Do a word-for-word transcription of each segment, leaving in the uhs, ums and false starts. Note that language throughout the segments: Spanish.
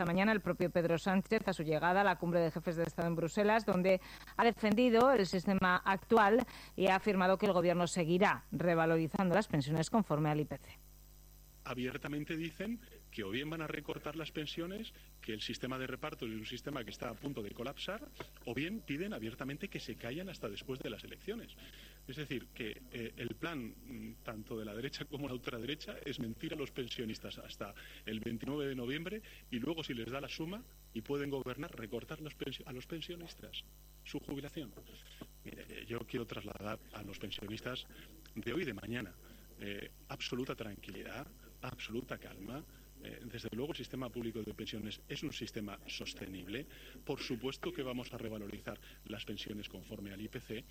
esta mañana el propio Pedro Sánchez a su llegada a la cumbre de jefes de Estado en Bruselas, donde ha defendido el sistema actual y ha afirmado que el Gobierno seguirá revalorizando las pensiones conforme al I P C. Abiertamente dicen que o bien van a recortar las pensiones, que el sistema de reparto es un sistema que está a punto de colapsar, o bien piden abiertamente que se callen hasta después de las elecciones. Es decir, que eh, el plan tanto de la derecha como de la ultraderecha es mentir a los pensionistas hasta el veintinueve de noviembre y luego, si les da la suma y pueden gobernar, recortar los a los pensionistas su jubilación. Mire, yo quiero trasladar a los pensionistas de hoy y de mañana eh, absoluta tranquilidad, absoluta calma. Eh, desde luego el sistema público de pensiones es un sistema sostenible. Por supuesto que vamos a revalorizar las pensiones conforme al I P C.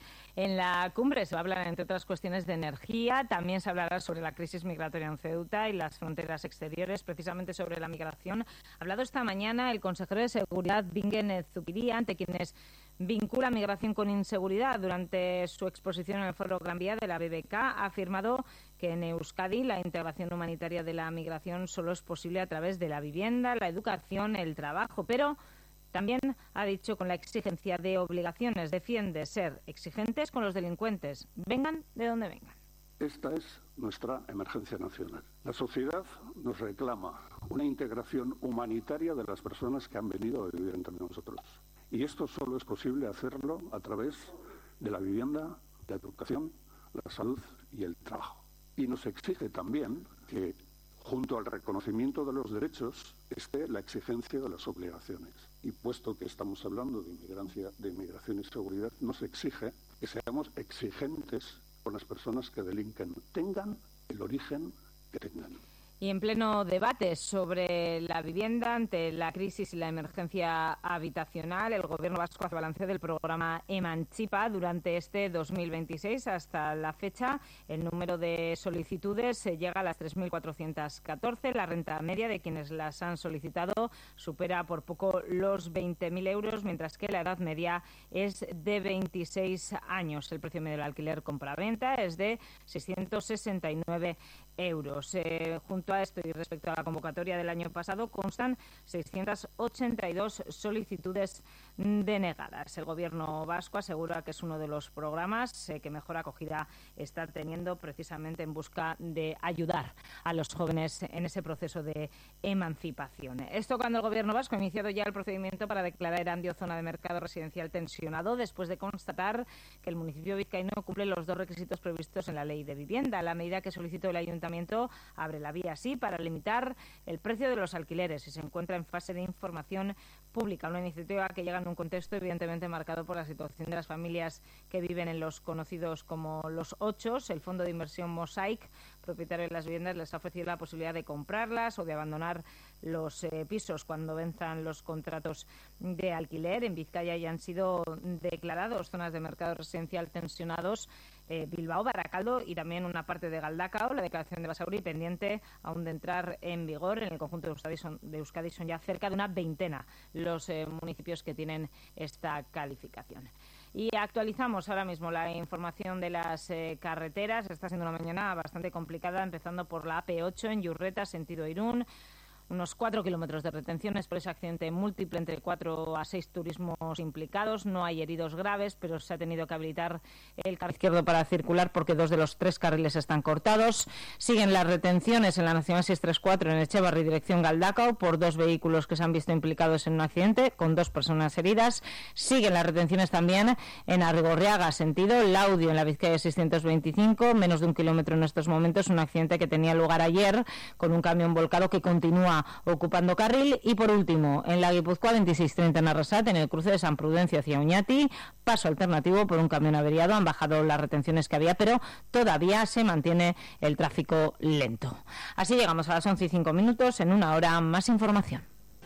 En la cumbre se va a hablar, entre otras cuestiones, de energía. También se hablará sobre la crisis migratoria en Ceuta y las fronteras exteriores, precisamente sobre la migración. Ha hablado esta mañana el consejero de Seguridad, Bingen Zupiria, ante quienes vincula migración con inseguridad. Durante su exposición en el Foro Gran Vía de la B B K ha afirmado que en Euskadi la integración humanitaria de la migración solo es posible a través de la vivienda, la educación, el trabajo, pero también ha dicho con la exigencia de obligaciones, defiende ser exigentes con los delincuentes, vengan de donde vengan. Esta es nuestra emergencia nacional. La sociedad nos reclama una integración humanitaria de las personas que han venido a vivir entre nosotros. Y esto solo es posible hacerlo a través de la vivienda, la educación, la salud y el trabajo. Y nos exige también que, junto al reconocimiento de los derechos, esté la exigencia de las obligaciones. Y puesto que estamos hablando de inmigrancia, de inmigración y seguridad, nos exige que seamos exigentes con las personas que delinquen, tengan el origen que tengan. Y en pleno debate sobre la vivienda ante la crisis y la emergencia habitacional, el Gobierno vasco hace balance del programa Emancipa. Durante este dos mil veintiséis, hasta la fecha, el número de solicitudes llega a las tres mil cuatrocientos catorce. La renta media de quienes las han solicitado supera por poco los veinte mil euros, mientras que la edad media es de veintiséis años. El precio medio del alquiler compraventa es de seiscientos sesenta y nueve euros. Eh, junto a esto y respecto a la convocatoria del año pasado, constan seiscientas ochenta y dos solicitudes denegadas. El Gobierno vasco asegura que es uno de los programas eh, que mejor acogida está teniendo, precisamente en busca de ayudar a los jóvenes en ese proceso de emancipación. Esto cuando el Gobierno vasco ha iniciado ya el procedimiento para declarar Erandio zona de mercado residencial tensionado, después de constatar que el municipio vizcaíno cumple los dos requisitos previstos en la Ley de Vivienda. La medida que solicitó el Ayuntamiento abre la vía así para limitar el precio de los alquileres y se encuentra en fase de información pública. Una iniciativa que llega en un contexto evidentemente marcado por la situación de las familias que viven en los conocidos como los ochos. El fondo de inversión Mosaic, propietario de las viviendas, les ha ofrecido la posibilidad de comprarlas o de abandonar los eh, pisos cuando venzan los contratos de alquiler. En Vizcaya ya han sido declarados zonas de mercado residencial tensionados eh, Bilbao, Baracaldo y también una parte de Galdacao. La declaración de Basauri pendiente aún de entrar en vigor. En el conjunto de Euskadi son, de Euskadi son ya cerca de una veintena los eh, municipios que tienen esta calificación. Y actualizamos ahora mismo la información de las eh, carreteras. Está siendo una mañana bastante complicada, empezando por la A P ocho en Yurreta, sentido Irún. Unos cuatro kilómetros de retenciones por ese accidente múltiple entre cuatro a seis turismos implicados. No hay heridos graves, pero se ha tenido que habilitar el carril izquierdo para circular porque dos de los tres carriles están cortados. Siguen las retenciones en la Nacional seiscientos treinta y cuatro en Echevarri, dirección Galdacao, por dos vehículos que se han visto implicados en un accidente, con dos personas heridas. Siguen las retenciones también en Arrigorriaga, sentido Laudio, en la Vizcaya seiscientos veinticinco, menos de un kilómetro en estos momentos, un accidente que tenía lugar ayer con un camión volcado que continúa ocupando carril. Y por último, en la Guipúzcoa veintiséis treinta en Arrasat, en el cruce de San Prudencio hacia Oñati, paso alternativo por un camión averiado. Han bajado las retenciones que había, pero todavía se mantiene el tráfico lento. Así llegamos a las once y cinco minutos. En una hora, más información.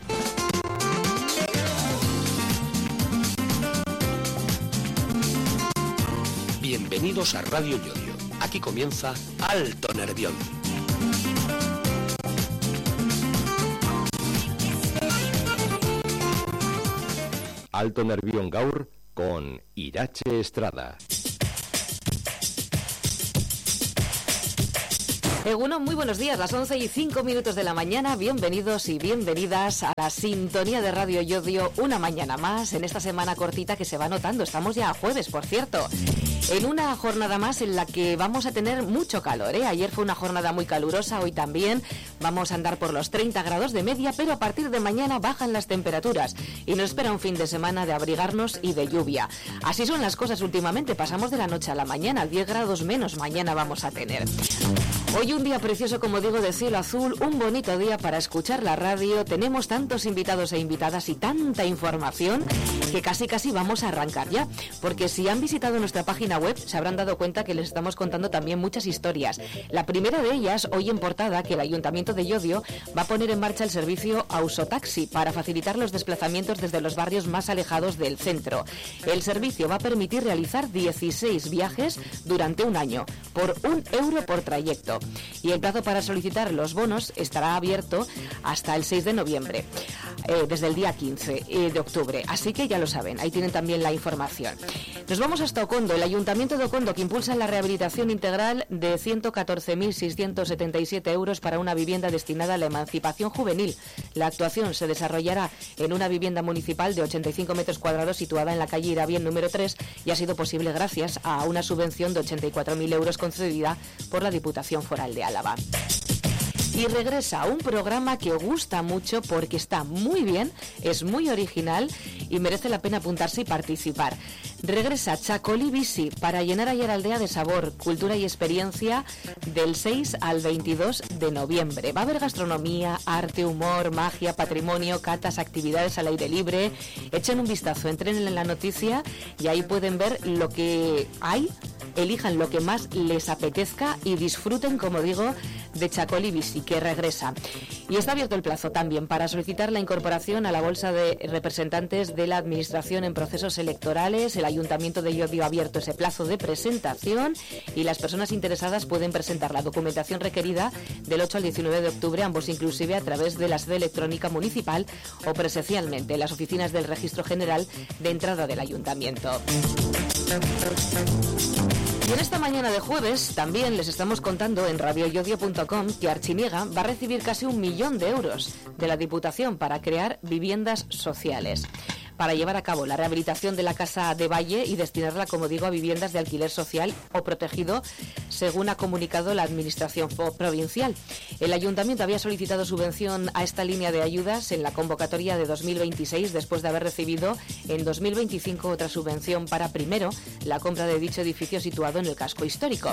Bienvenidos a Radio Llodio. Aquí comienza Alto Nervión. Alto Nervión Gaur con Irache Estrada. Egunon, muy buenos días, las once y cinco minutos de la mañana. Bienvenidos y bienvenidas a la sintonía de Radio Yodio, una mañana más en esta semana cortita que se va notando. Estamos ya a jueves, por cierto. En una jornada más en la que vamos a tener mucho calor, ¿eh? Ayer fue una jornada muy calurosa, hoy también. Vamos a andar por los treinta grados de media, pero a partir de mañana bajan las temperaturas y nos espera un fin de semana de abrigarnos y de lluvia. Así son las cosas últimamente, pasamos de la noche a la mañana, diez grados menos mañana vamos a tener. Hoy un día precioso, como digo, de cielo azul, un bonito día para escuchar la radio. Tenemos tantos invitados e invitadas y tanta información que casi casi vamos a arrancar ya, porque si han visitado nuestra página web se habrán dado cuenta que les estamos contando también muchas historias. La primera de ellas, hoy en portada, que el Ayuntamiento de Llodio va a poner en marcha el servicio Ausotaxi para facilitar los desplazamientos desde los barrios más alejados del centro. El servicio va a permitir realizar dieciséis viajes durante un año, por un euro por trayecto. Y el plazo para solicitar los bonos estará abierto hasta el seis de noviembre, eh, desde el día quince de octubre. Así que ya lo saben, ahí tienen también la información. Nos vamos hasta Ocondo. El Ayuntamiento de Ocondo, que impulsa la rehabilitación integral de ciento catorce mil seiscientos setenta y siete euros para una vivienda destinada a la emancipación juvenil. La actuación se desarrollará en una vivienda municipal de ochenta y cinco metros cuadrados situada en la calle Irabién número tres y ha sido posible gracias a una subvención de ochenta y cuatro mil euros concedida por la Diputación Foral de Álava. Y regresa un programa que gusta mucho porque está muy bien, es muy original y merece la pena apuntarse y participar. Regresa Chacolí Bici para llenar Ayeraldea de sabor, cultura y experiencia del seis al veintidós de noviembre. Va a haber gastronomía, arte, humor, magia, patrimonio, catas, actividades al aire libre. Echen un vistazo, entren en la noticia y ahí pueden ver lo que hay. Elijan lo que más les apetezca y disfruten, como digo, de Chacolí Bici, que regresa. Y está abierto el plazo también para solicitar la incorporación a la bolsa de representantes de la Administración en procesos electorales. El Ayuntamiento de Llodio ha abierto ese plazo de presentación y las personas interesadas pueden presentar la documentación requerida del ocho al diecinueve de octubre, ambos inclusive a través de la sede electrónica municipal o presencialmente en las oficinas del Registro General de entrada del Ayuntamiento. Y en esta mañana de jueves también les estamos contando en radio yodio punto com que Archiniega va a recibir casi un millón de euros de la Diputación para crear viviendas sociales, para llevar a cabo la rehabilitación de la Casa de Valle y destinarla, como digo, a viviendas de alquiler social o protegido, según ha comunicado la Administración provincial. El Ayuntamiento había solicitado subvención a esta línea de ayudas en la convocatoria de dos mil veintiséis, después de haber recibido en dos mil veinticinco otra subvención para, primero, la compra de dicho edificio situado en el casco histórico.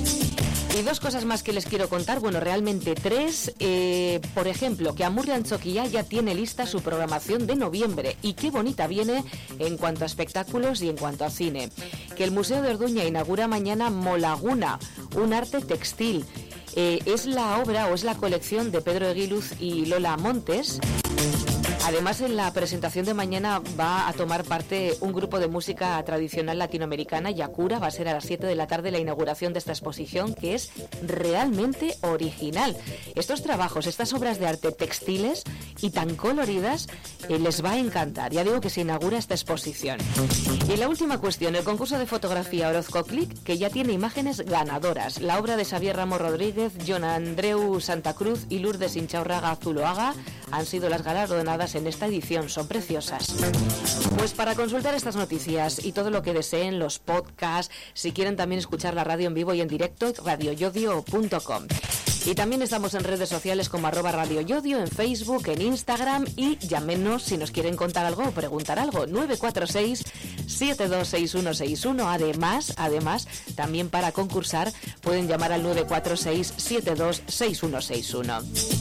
Y dos cosas más que les quiero contar, bueno, realmente tres. Eh, por ejemplo, que Amurrio Anchoquia ya tiene lista su programación de noviembre y qué bonita viene en cuanto a espectáculos y en cuanto a cine. Que el Museo de Orduña inaugura mañana Molaguna, un arte textil. Eh, es la obra o es la colección de Pedro Eguiluz y Lola Montes. Además, en la presentación de mañana va a tomar parte un grupo de música tradicional latinoamericana, Yakura. Va a ser a las siete de la tarde la inauguración de esta exposición, que es realmente original. Estos trabajos, estas obras de arte textiles y tan coloridas, eh, les va a encantar. Ya digo que se inaugura esta exposición. Y la última cuestión, el concurso de fotografía Orozco Click, que ya tiene imágenes ganadoras. La obra de Xavier Ramos Rodríguez, John Andreu Santa Cruz y Lourdes Inchaurraga Zuloaga han sido las galardonadas en esta edición. Son preciosas. Pues para consultar estas noticias y todo lo que deseen, los podcasts, si quieren también escuchar la radio en vivo y en directo, radio yodio punto com. Y también estamos en redes sociales como arroba Radio Yodio, en Facebook, en Instagram, y llámenos si nos quieren contar algo o preguntar algo, nueve cuatro seis, siete dos seis uno seis uno. Además, además, también para concursar pueden llamar al nueve cuatro seis, siete dos seis uno seis uno.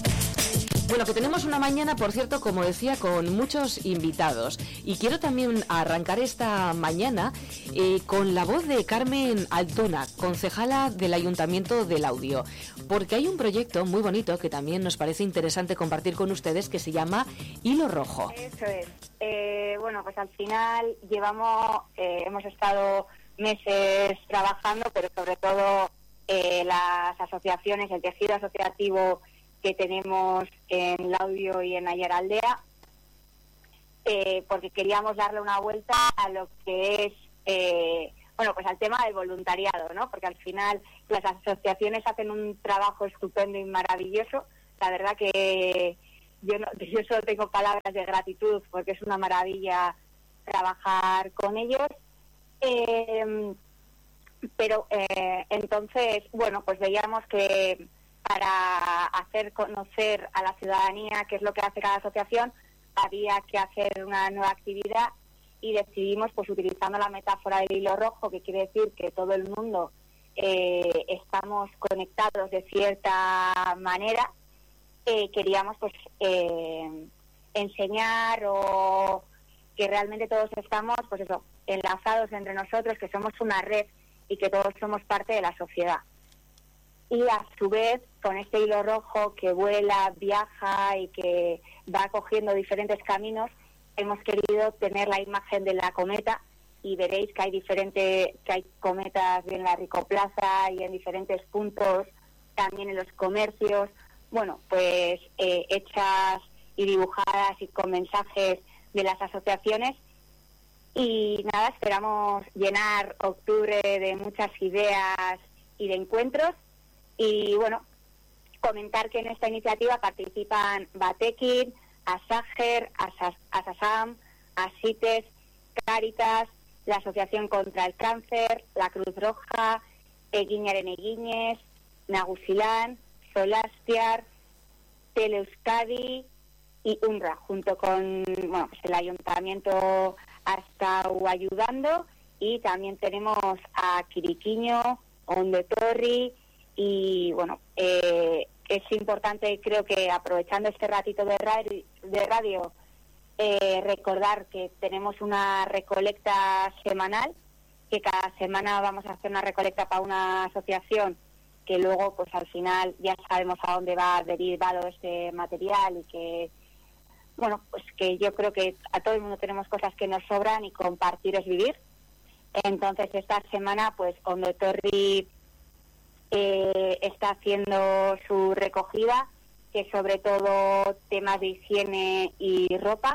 Bueno, que tenemos una mañana, por cierto, como decía, con muchos invitados. Y quiero también arrancar esta mañana eh, con la voz de Carmen Altona, concejala del Ayuntamiento del Laudio. Porque hay un proyecto muy bonito que también nos parece interesante compartir con ustedes, que se llama Hilo Rojo. Eso es. Eh, bueno, pues al final llevamos, eh, hemos estado meses trabajando, pero sobre todo eh, las asociaciones, el tejido asociativo que tenemos en Laudio y en Ayeraldea, eh, porque queríamos darle una vuelta a lo que es, eh, bueno, pues al tema del voluntariado, ¿no? Porque al final las asociaciones hacen un trabajo estupendo y maravilloso. La verdad que yo, no, yo solo tengo palabras de gratitud porque es una maravilla trabajar con ellos. Eh, pero eh, entonces, bueno, pues veíamos que para hacer conocer a la ciudadanía qué es lo que hace cada asociación, había que hacer una nueva actividad y decidimos, pues utilizando la metáfora del hilo rojo, que quiere decir que todo el mundo eh, estamos conectados de cierta manera, eh, queríamos pues eh, enseñar o que realmente todos estamos, pues eso, enlazados entre nosotros, que somos una red y que todos somos parte de la sociedad. Y a su vez, con este hilo rojo que vuela, viaja y que va cogiendo diferentes caminos, hemos querido tener la imagen de la cometa y veréis que hay diferentes, que hay cometas en la Ricoplaza y en diferentes puntos, también en los comercios, bueno, pues eh, hechas y dibujadas y con mensajes de las asociaciones. Y nada, esperamos llenar octubre de muchas ideas y de encuentros. Y bueno, comentar que en esta iniciativa participan Batekin, Asager, Asas, Asasam, Asites, Cáritas, la Asociación contra el Cáncer, la Cruz Roja, Eguiñaren Eguiñes, Nagusilán, Solastiar, Teleeuskadi y UNRWA, junto con bueno, pues el Ayuntamiento ha estado ayudando, y también tenemos a Quiriquiño, Ondetorri, y bueno, eh, es importante, creo que aprovechando este ratito de radio, de radio eh, recordar que tenemos una recolecta semanal, que cada semana vamos a hacer una recolecta para una asociación, que luego pues al final ya sabemos a dónde va derivado este material, y que bueno, pues que yo creo que a todo el mundo tenemos cosas que nos sobran y compartir es vivir. Entonces esta semana pues Ondetorri Eh, está haciendo su recogida, que sobre todo temas de higiene y ropa,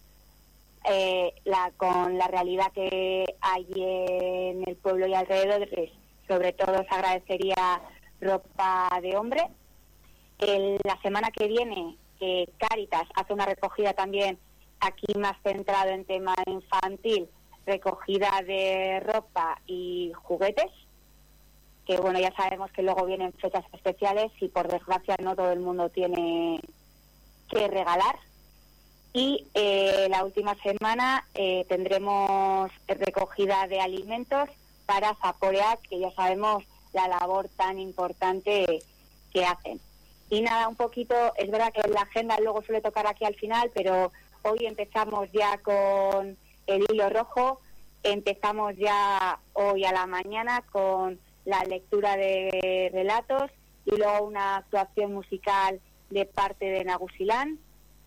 eh, la, con la realidad que hay en el pueblo y alrededor, sobre todo se agradecería ropa de hombre. El, la semana que viene eh, Cáritas hace una recogida también aquí más centrado en tema infantil, recogida de ropa y juguetes, que bueno, ya sabemos que luego vienen fechas especiales y por desgracia no todo el mundo tiene que regalar. Y eh, la última semana eh, tendremos recogida de alimentos para Zaporeak, que ya sabemos la labor tan importante que hacen. Y nada, un poquito, es verdad que la agenda luego suele tocar aquí al final, pero hoy empezamos ya con el hilo rojo, empezamos ya hoy a la mañana con la lectura de relatos y luego una actuación musical de parte de Nagusilán.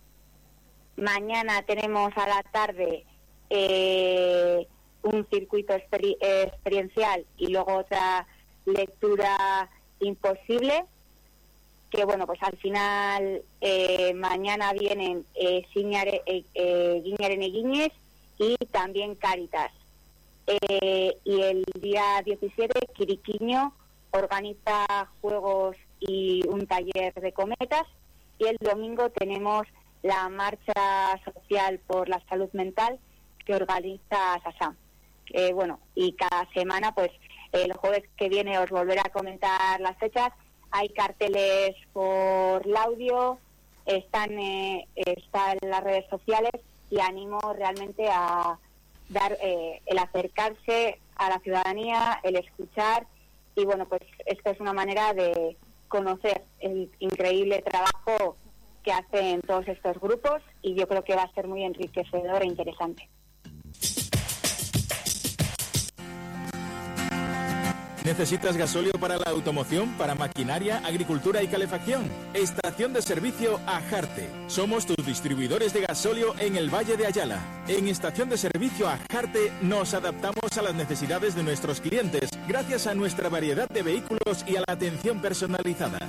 Mañana tenemos a la tarde eh, un circuito exper- experiencial y luego otra lectura imposible, que bueno, pues al final eh, mañana vienen eh, Siñare, eh, eh, Guiñaren Eguiñes y también Cáritas. Eh, y el día diecisiete Quiriquiño organiza juegos y un taller de cometas, y el domingo tenemos la marcha social por la salud mental que organiza Sasam. Eh, bueno, y cada semana, pues el jueves que viene os volveré a comentar las fechas. Hay carteles por el audio, están, eh, está en las redes sociales, y animo realmente a dar eh, el acercarse a la ciudadanía, el escuchar, y bueno, pues esto es una manera de conocer el increíble trabajo que hacen todos estos grupos, y yo creo que va a ser muy enriquecedor e interesante. ¿Necesitas gasóleo para la automoción, para maquinaria, agricultura y calefacción? Estación de servicio Ajarte. Somos tus distribuidores de gasóleo en el Valle de Ayala. En Estación de servicio Ajarte nos adaptamos a las necesidades de nuestros clientes gracias a nuestra variedad de vehículos y a la atención personalizada. Haz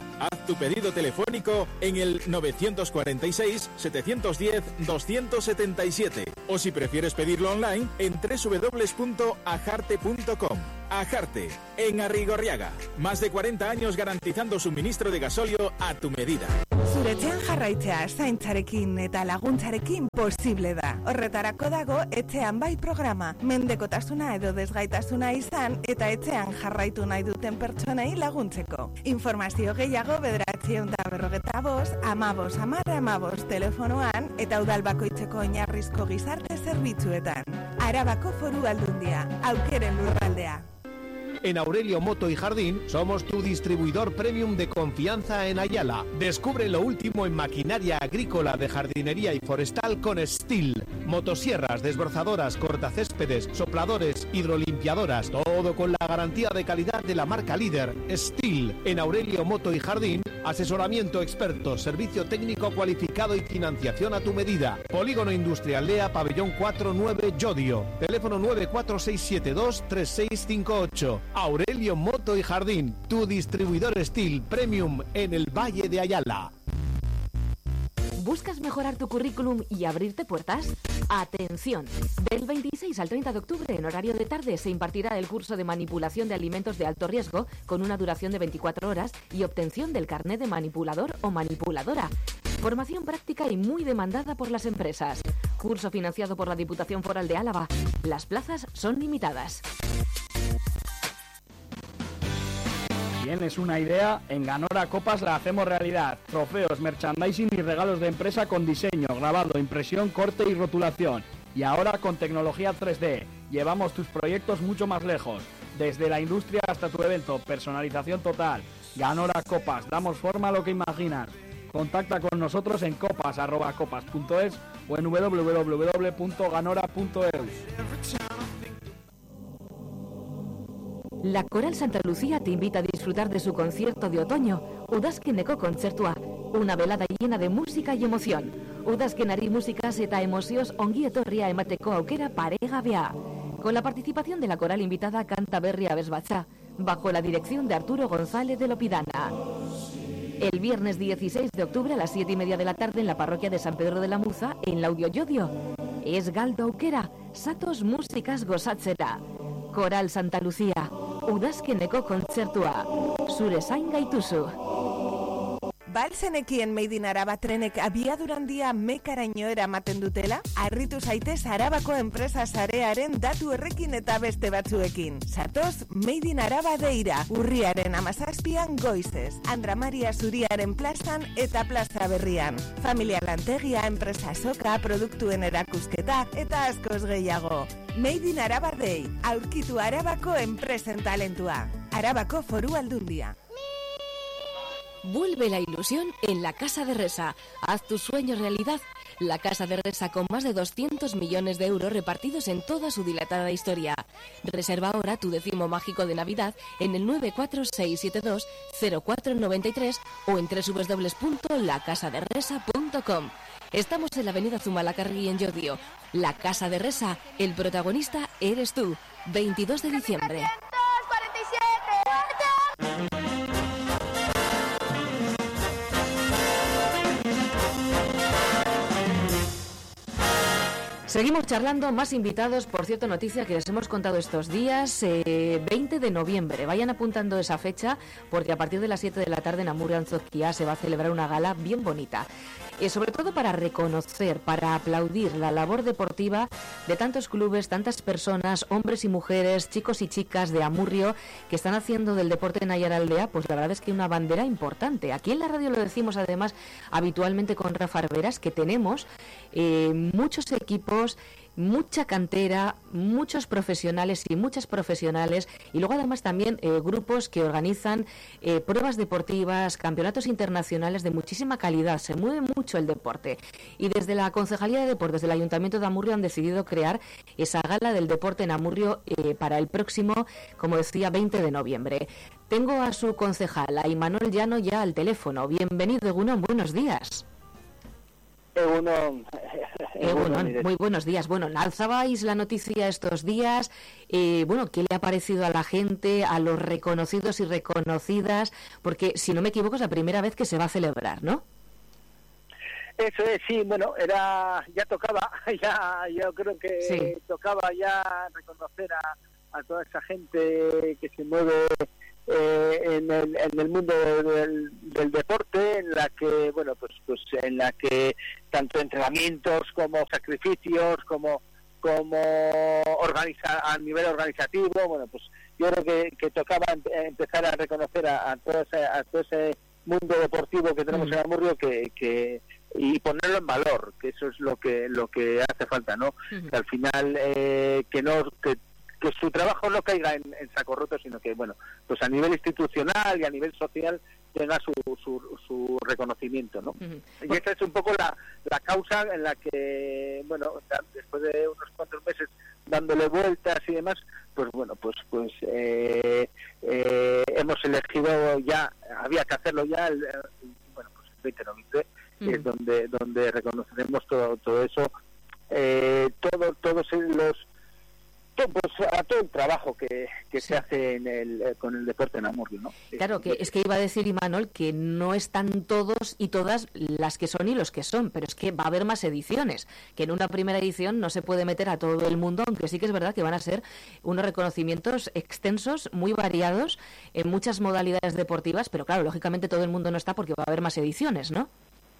tu pedido telefónico en el novecientos cuarenta y seis, setecientos diez, doscientos setenta y siete o si prefieres pedirlo online en doble u doble u doble u punto ajarte punto com. Ajarte, en Arrigorriaga. Más de cuarenta años garantizando suministro de gasóleo a tu medida. Zuretxean jarraitzea zaintzarekin eta laguntzarekin posible da. Horretarako dago etxean bai programa. Mendekotasuna edo desgaitasuna izan eta etxean jarraitu nahi duten pertsonei laguntzeko. Informazio gehiago bederatziehun eta berrogeta bost, amabos amar amabos telefonoan eta udal bakoitzeko oinarrizko gizarte zerbitzuetan. Arabako Foru Aldundia, aukeren lurraldea. En Aurelio Moto y Jardín somos tu distribuidor premium de confianza en Ayala. Descubre lo último en maquinaria agrícola, de jardinería y forestal con Stihl. Motosierras, desbrozadoras, cortacéspedes, sopladores, hidrolimpiadoras. Todo con la garantía de calidad de la marca líder Stihl. En Aurelio Moto y Jardín, asesoramiento experto, servicio técnico cualificado y financiación a tu medida. Polígono Industrial Lea, Pabellón cuatro nueve, Llodio. Teléfono nueve cuatro seis siete dos tres seis cinco ocho. Aurelio Moto y Jardín, tu distribuidor Stihl Premium en el Valle de Ayala. ¿Buscas mejorar tu currículum y abrirte puertas? ¡Atención! Del veintiséis al treinta de octubre, en horario de tarde, se impartirá el curso de manipulación de alimentos de alto riesgo con una duración de veinticuatro horas y obtención del carnet de manipulador o manipuladora. Formación práctica y muy demandada por las empresas. Curso financiado por la Diputación Foral de Álava. Las plazas son limitadas. ¿Tienes una idea? En Ganora Copas la hacemos realidad. Trofeos, merchandising y regalos de empresa con diseño, grabado, impresión, corte y rotulación. Y ahora con tecnología tres D. Llevamos tus proyectos mucho más lejos. Desde la industria hasta tu evento. Personalización total. Ganora Copas. Damos forma a lo que imaginas. Contacta con nosotros en copas arroba copas punto es o en doble u doble u doble u punto ganora punto e u. La Coral Santa Lucía te invita a disfrutar de su concierto de otoño, Udazkeneko Kontzertua, una velada llena de música y emoción. Udazkenari musikaz eta emozioz ongi etorria emateko aukera paregabea. Con la participación de la coral invitada Canta Berri Abesbatza, bajo la dirección de Arturo González de Lopidana. El viernes dieciséis de octubre a las siete y media de la tarde en la parroquia de San Pedro de la Muza, en Laudio Llodio. Es galdo aukera, satos musikaz gozatzera. Coral Santa Lucía, Udazkeneko Kontzertua, zure zain gaituzu. Balzenekien Made in Araba trenek abiadurandia mekaraino eramaten dutela? Harritu zaitez Arabako enpresa sarearen datu errekin eta beste batzuekin. Zatoz Made in Araba deira, urriaren amazazpian goizez. Andra Maria Zuriaren plazan eta plaza berrian. Familia lantegia, enpresa soka, produktuen erakusketa eta askoz gehiago. Made in Araba Day, aurkitu Arabako enpresen talentua. Arabako Foru Aldundia. Vuelve la ilusión en la Casa de Resa. Haz tus sueños realidad. La Casa de Resa, con más de doscientos millones de euros repartidos en toda su dilatada historia. Reserva ahora tu décimo mágico de Navidad en el nueve cuatro seis siete dos cero cuatro nueve tres o en doble u doble u doble u punto la casa de resa punto com. Estamos en la avenida Zumalacárregui en Llodio. La Casa de Resa, el protagonista eres tú. veintidós de diciembre. Seguimos charlando, más invitados. Por cierto, noticia que les hemos contado estos días, eh, veinte de noviembre. Vayan apuntando esa fecha porque a partir de las siete de la tarde en Amurrio Antzoquia se va a celebrar una gala bien bonita. Eh, sobre todo para reconocer, para aplaudir la labor deportiva de tantos clubes, tantas personas, hombres y mujeres, chicos y chicas de Amurrio que están haciendo del deporte en Aiaraldea, pues la verdad es que una bandera importante. Aquí en la radio lo decimos además habitualmente con Rafa Arberas, que tenemos eh, muchos equipos, mucha cantera, muchos profesionales y muchas profesionales, y luego además también eh, grupos que organizan eh, pruebas deportivas, campeonatos internacionales de muchísima calidad. Se mueve mucho el deporte y desde la Concejalía de Deportes del Ayuntamiento de Amurrio han decidido crear esa gala del deporte en Amurrio eh, para el próximo, como decía, veinte de noviembre. Tengo a su concejal, a Imanol Llano, ya al teléfono. Bienvenido, Egunon, buenos días. Egunon, Eh, bueno, muy buenos días. Bueno, lanzabais la noticia estos días. Eh, bueno, ¿qué le ha parecido a la gente, a los reconocidos y reconocidas? Porque, si no me equivoco, es la primera vez que se va a celebrar, ¿no? Eso es, sí, bueno, era ya tocaba, ya yo creo que sí. tocaba ya reconocer a, a toda esa gente que se mueve eh, en, el, en el mundo del, del deporte, en la que, bueno, pues, pues en la que tanto entrenamientos como sacrificios, como como organiza, a nivel organizativo, bueno, pues yo creo que, que tocaba empezar a reconocer a, a, todo ese, a todo ese mundo deportivo que tenemos mm. en Amurrio, que, que y ponerlo en valor, que eso es lo que lo que hace falta, ¿no? Uh-huh. Que al final eh, que no que, que su trabajo no caiga en, en saco roto, sino que, bueno, pues a nivel institucional y a nivel social tenga su, su, su reconocimiento, ¿no? Uh-huh. Y esa es un poco la, la causa en la que, bueno, después de unos cuantos meses dándole vueltas y demás, pues bueno, pues pues eh, eh, hemos elegido ya, había que hacerlo ya, el, el, bueno, pues el veinte de noviembre, que es donde donde reconoceremos todo todo eso, eh, todo todos los todo, pues, a todo el trabajo que, que sí. se hace en el eh, con el deporte en Amurrio, ¿no? Claro, que es que iba a decir Imanol que no están todos y todas las que son y los que son, pero es que va a haber más ediciones, que en una primera edición no se puede meter a todo el mundo, aunque sí que es verdad que van a ser unos reconocimientos extensos, muy variados, en muchas modalidades deportivas, pero claro, lógicamente todo el mundo no está porque va a haber más ediciones, ¿no?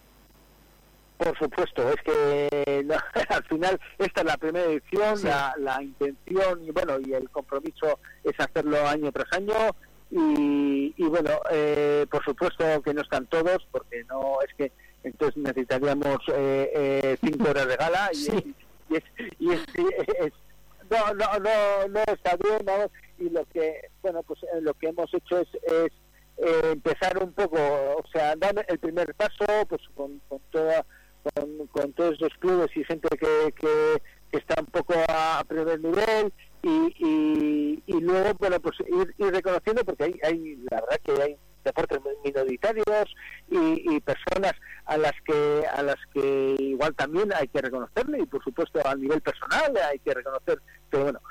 Por supuesto, es que no, al final esta es la primera edición, sí. la, la intención y bueno y el compromiso es hacerlo año tras año y, y bueno, eh, por supuesto que no están todos, porque no es que entonces necesitaríamos eh, eh, cinco horas de gala y, sí. y, es, y, es, y es, es no no no no está bien, vamos, y lo que bueno pues eh, lo que hemos hecho es, es eh, empezar un poco, o sea, dar el primer paso pues con, con toda Con, con todos esos clubes y gente que, que, que está un poco a primer nivel y, y, y luego bueno pues ir, ir reconociendo, porque hay, hay la verdad que hay deportes minoritarios y, y personas a las que a las que igual también hay que reconocerle, y por supuesto a nivel personal hay que reconocer, pero bueno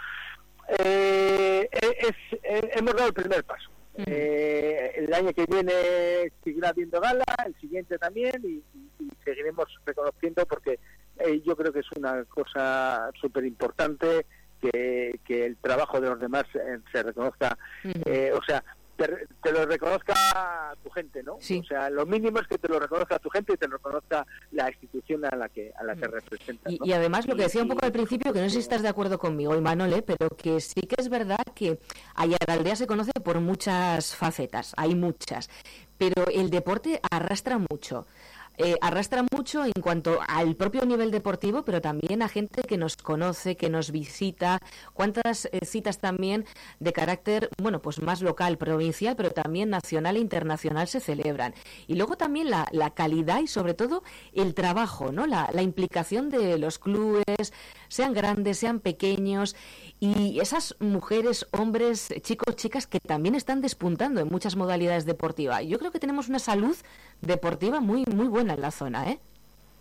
eh, es, es, hemos dado el primer paso. Eh, el año que viene seguirá habiendo gala, el siguiente también, y, y, y seguiremos reconociendo, porque eh, yo creo que es una cosa súper importante que, que el trabajo de los demás eh, se reconozca, eh, o sea, te, te lo reconozca tu gente, ¿no? Sí. O sea, lo mínimo es que te lo reconozca tu gente y te lo reconozca la institución a la que a la que representas, ¿no? Y, y además lo que decía un poco al principio, que no sé si estás de acuerdo conmigo, Imanol, ¿eh? Pero que sí que es verdad que Aiaraldea se conoce por muchas facetas, hay muchas, pero el deporte arrastra mucho. Eh, arrastra mucho en cuanto al propio nivel deportivo, pero también a gente que nos conoce, que nos visita. Cuántas eh, citas también de carácter, bueno, pues más local, provincial, pero también nacional e internacional se celebran. Y luego también la, la calidad y sobre todo el trabajo, ¿no? La, la implicación de los clubes, sean grandes, sean pequeños, y esas mujeres, hombres, chicos, chicas que también están despuntando en muchas modalidades deportivas. Yo creo que tenemos una salud deportiva muy muy buena en la zona, ¿eh?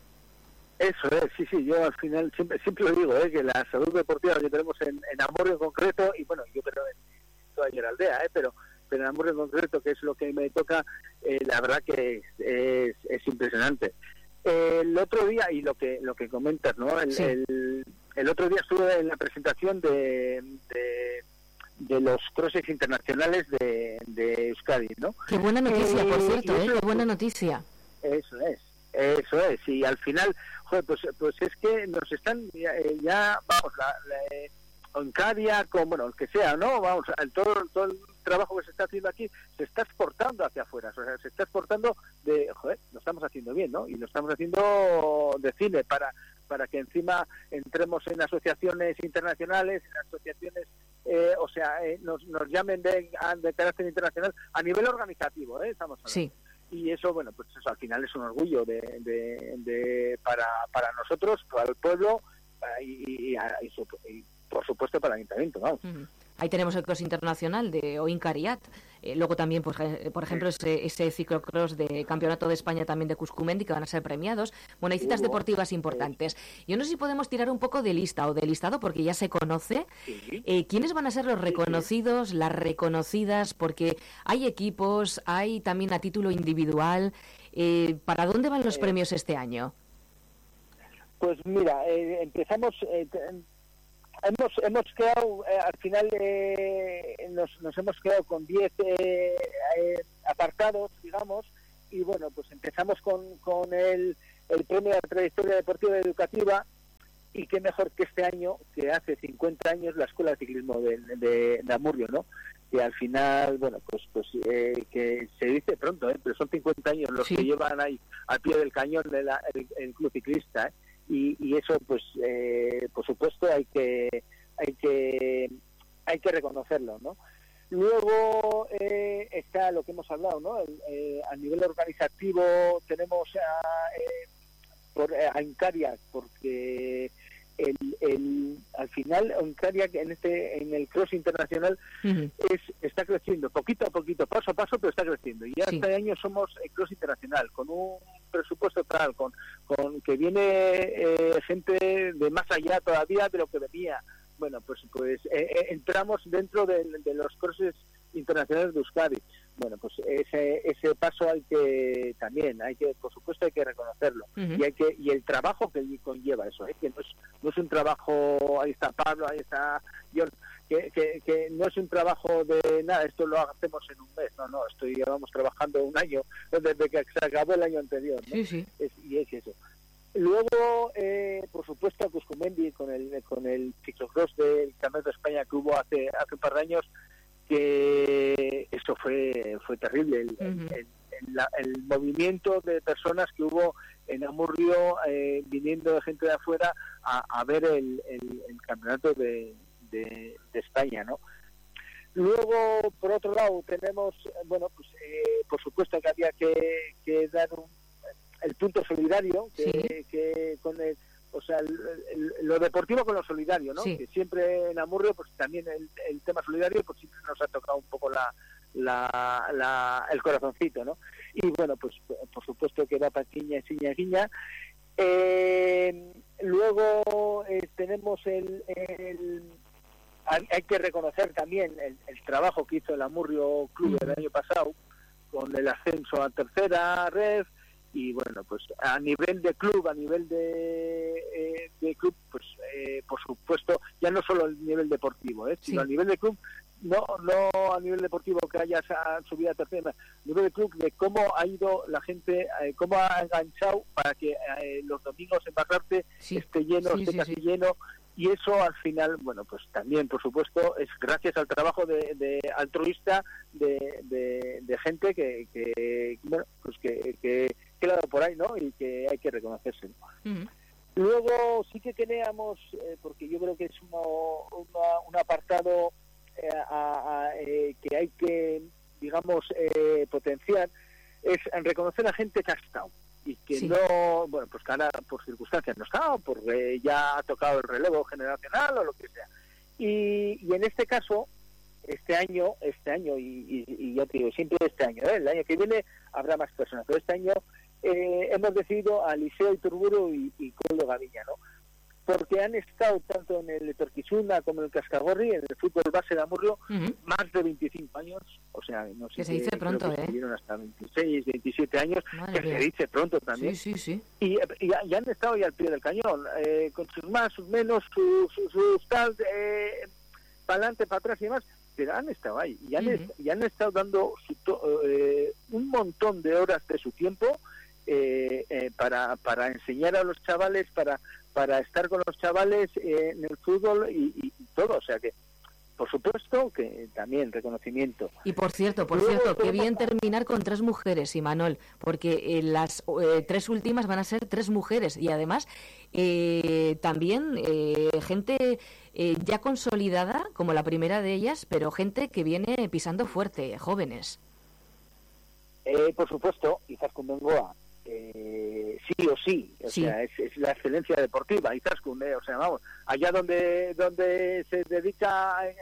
Eso es, sí, sí, yo al final siempre siempre lo digo, ¿eh? Que la salud deportiva que tenemos en, en Amurrio en concreto, y bueno, yo creo en toda Aiaraldea, ¿eh? Pero, pero en Amurrio en concreto, que es lo que me toca, eh, la verdad que es, es, es impresionante. Eh, el otro día, y lo que lo que comentas, ¿no? El, sí. el, el otro día estuve en la presentación de... de de los crosses internacionales de, de Euskadi, ¿no? Qué buena noticia, eh, por cierto, ¿eh? Qué buena noticia. Eso es, eso es, y al final, joder, pues, pues es que nos están ya, ya vamos, la, la, en Cadia, con, bueno, el que sea, ¿no? Vamos, el, todo, todo el trabajo que se está haciendo aquí se está exportando hacia afuera, o sea, se está exportando de, joder, lo estamos haciendo bien, ¿no? Y lo estamos haciendo de cine para para que encima entremos en asociaciones internacionales, en asociaciones, eh, o sea, eh, nos, nos llamen de, de carácter internacional a nivel organizativo, ¿eh? Estamos hablando. Sí. Y eso, bueno, pues eso al final es un orgullo de, de, de para para nosotros, para el pueblo, para, y, y, y, y, y por supuesto para el ayuntamiento, vamos. Uh-huh. Ahí tenemos el cross internacional de Oincariat. Eh, luego también, pues, eh, por ejemplo, ese, ese ciclocross de Campeonato de España también de Cuscumendi, que van a ser premiados. Bueno, hay citas deportivas importantes. Yo no sé si podemos tirar un poco de lista o de listado, porque ya se conoce. Eh, ¿Quiénes van a ser los reconocidos, las reconocidas? Porque hay equipos, hay también a título individual. Eh, ¿Para dónde van los premios este año? Pues mira, eh, empezamos... Eh, Hemos hemos quedado, eh, al final eh, nos, nos hemos quedado con diez eh, eh, apartados, digamos, y bueno, pues empezamos con, con el, el premio de la trayectoria deportiva y educativa, y qué mejor que este año, que hace cincuenta años, la Escuela de Ciclismo de, de, de Amurrio, ¿no? Que al final, bueno, pues pues eh, que se dice pronto, ¿eh? Pero son cincuenta años los sí. que llevan ahí al pie del cañón de la, el, el club ciclista, ¿eh? Y, y eso, pues, eh, por supuesto, hay que hay que hay que reconocerlo, ¿no? Luego eh, está lo que hemos hablado, ¿no? El, eh, a nivel organizativo tenemos a, eh, por, a Incaria, porque el, el, al final Incaria en este en el cross internacional uh-huh. es está creciendo poquito a poquito, paso a paso, pero está creciendo. Y ya sí. este año somos el cross internacional con un presupuesto tal, con, con que viene eh, gente de más allá todavía de lo que venía. Bueno, pues pues eh, eh, entramos dentro de, de los crosses internacionales de Euskadi. Bueno, pues ese ese paso hay que también, hay que, por supuesto, hay que reconocerlo. Uh-huh. Y hay que y el trabajo que conlleva eso, ¿eh? Que no es, no es un trabajo, ahí está Pablo, ahí está John, que, que, que no es un trabajo de nada, esto lo hacemos en un mes, no, no, esto llevamos trabajando un año, desde que se acabó el año anterior, ¿no? Sí, sí. Es, y es eso. Luego, eh, por supuesto, Cuscumendi con el con el ciclocross del Campeonato de España que hubo hace hace un par de años, que eso fue fue terrible, el, uh-huh. el, el, la, el movimiento de personas que hubo en Amurrio, eh, viniendo de gente de afuera a, a ver el, el, el campeonato de, de, de España, ¿no? Luego, por otro lado, tenemos, bueno, pues eh, por supuesto que había que, que dar un, el punto solidario, que, sí. que con el, o sea, el, el, lo deportivo con lo solidario, ¿no? Sí. Que siempre en Amurrio, pues también el, el tema solidario, pues siempre nos ha tocado un poco la, la, la el corazoncito, ¿no? Y bueno, pues por supuesto que va para Quiña, Siña, Guiña. Eh, luego eh, tenemos el, el hay que reconocer también el, el trabajo que hizo el Amurrio Club el año pasado con el ascenso a tercera red. Y bueno, pues a nivel de club, a nivel de, eh, de club, pues eh, por supuesto, ya no solo el nivel deportivo, ¿eh? sino sí. a nivel de club, no no a nivel deportivo que haya subido a tercera, a nivel de club, de cómo ha ido la gente, eh, cómo ha enganchado para que eh, los domingos en Barrarte sí. esté lleno, sí, esté sí, casi sí. lleno. Y eso al final, bueno, pues también, por supuesto, es gracias al trabajo de, de altruista de, de, de gente que, que bueno, pues que, que queda por ahí, ¿no? Y que hay que reconocerse. Uh-huh. Luego sí que queríamos, eh, porque yo creo que es uno, una, un apartado eh, a, a, eh, que hay que, digamos, eh, potenciar, es reconocer a gente que ha estado. Y que sí. no, bueno, pues que ahora por circunstancias no está, o porque ya ha tocado el relevo generacional o lo que sea. Y, y en este caso, este año, este año, y, y, y ya te digo, siempre este año, ¿eh? El año que viene habrá más personas, pero este año eh, hemos decidido a Liceo Iturburu y, y Coldo Gaviña, ¿no? Porque han estado tanto en el Etorquizuna como en el Cascagorri, en el fútbol base de Amurrio, uh-huh. más de veinticinco años, o sea, no sé que se dice qué, pronto, creo que ¿eh? Estuvieron hasta veintiséis, veintisiete años, Madre que mía. se dice pronto también. Sí, sí, sí. Y, y, y han estado ya al pie del cañón, eh, con sus más, sus menos, sus, sus, sus tal, eh, para adelante, para atrás y demás, pero han estado ahí, y han, uh-huh. est- y han estado dando su to- eh, un montón de horas de su tiempo eh, eh, para, para enseñar a los chavales, para para estar con los chavales eh, en el fútbol y, y, y todo, o sea que, por supuesto, que también reconocimiento. Y por cierto, por Luego, cierto, qué bien terminar con tres mujeres, Imanol, porque eh, las eh, tres últimas van a ser tres mujeres y además eh, también eh, gente eh, ya consolidada, como la primera de ellas, pero gente que viene pisando fuerte, jóvenes. Eh, por supuesto, Izaskun Bengoa. Eh, sí o sí, o sí. sea, es, es la excelencia deportiva, Izaskun, eh, o sea, vamos, allá donde donde se dedica en, en,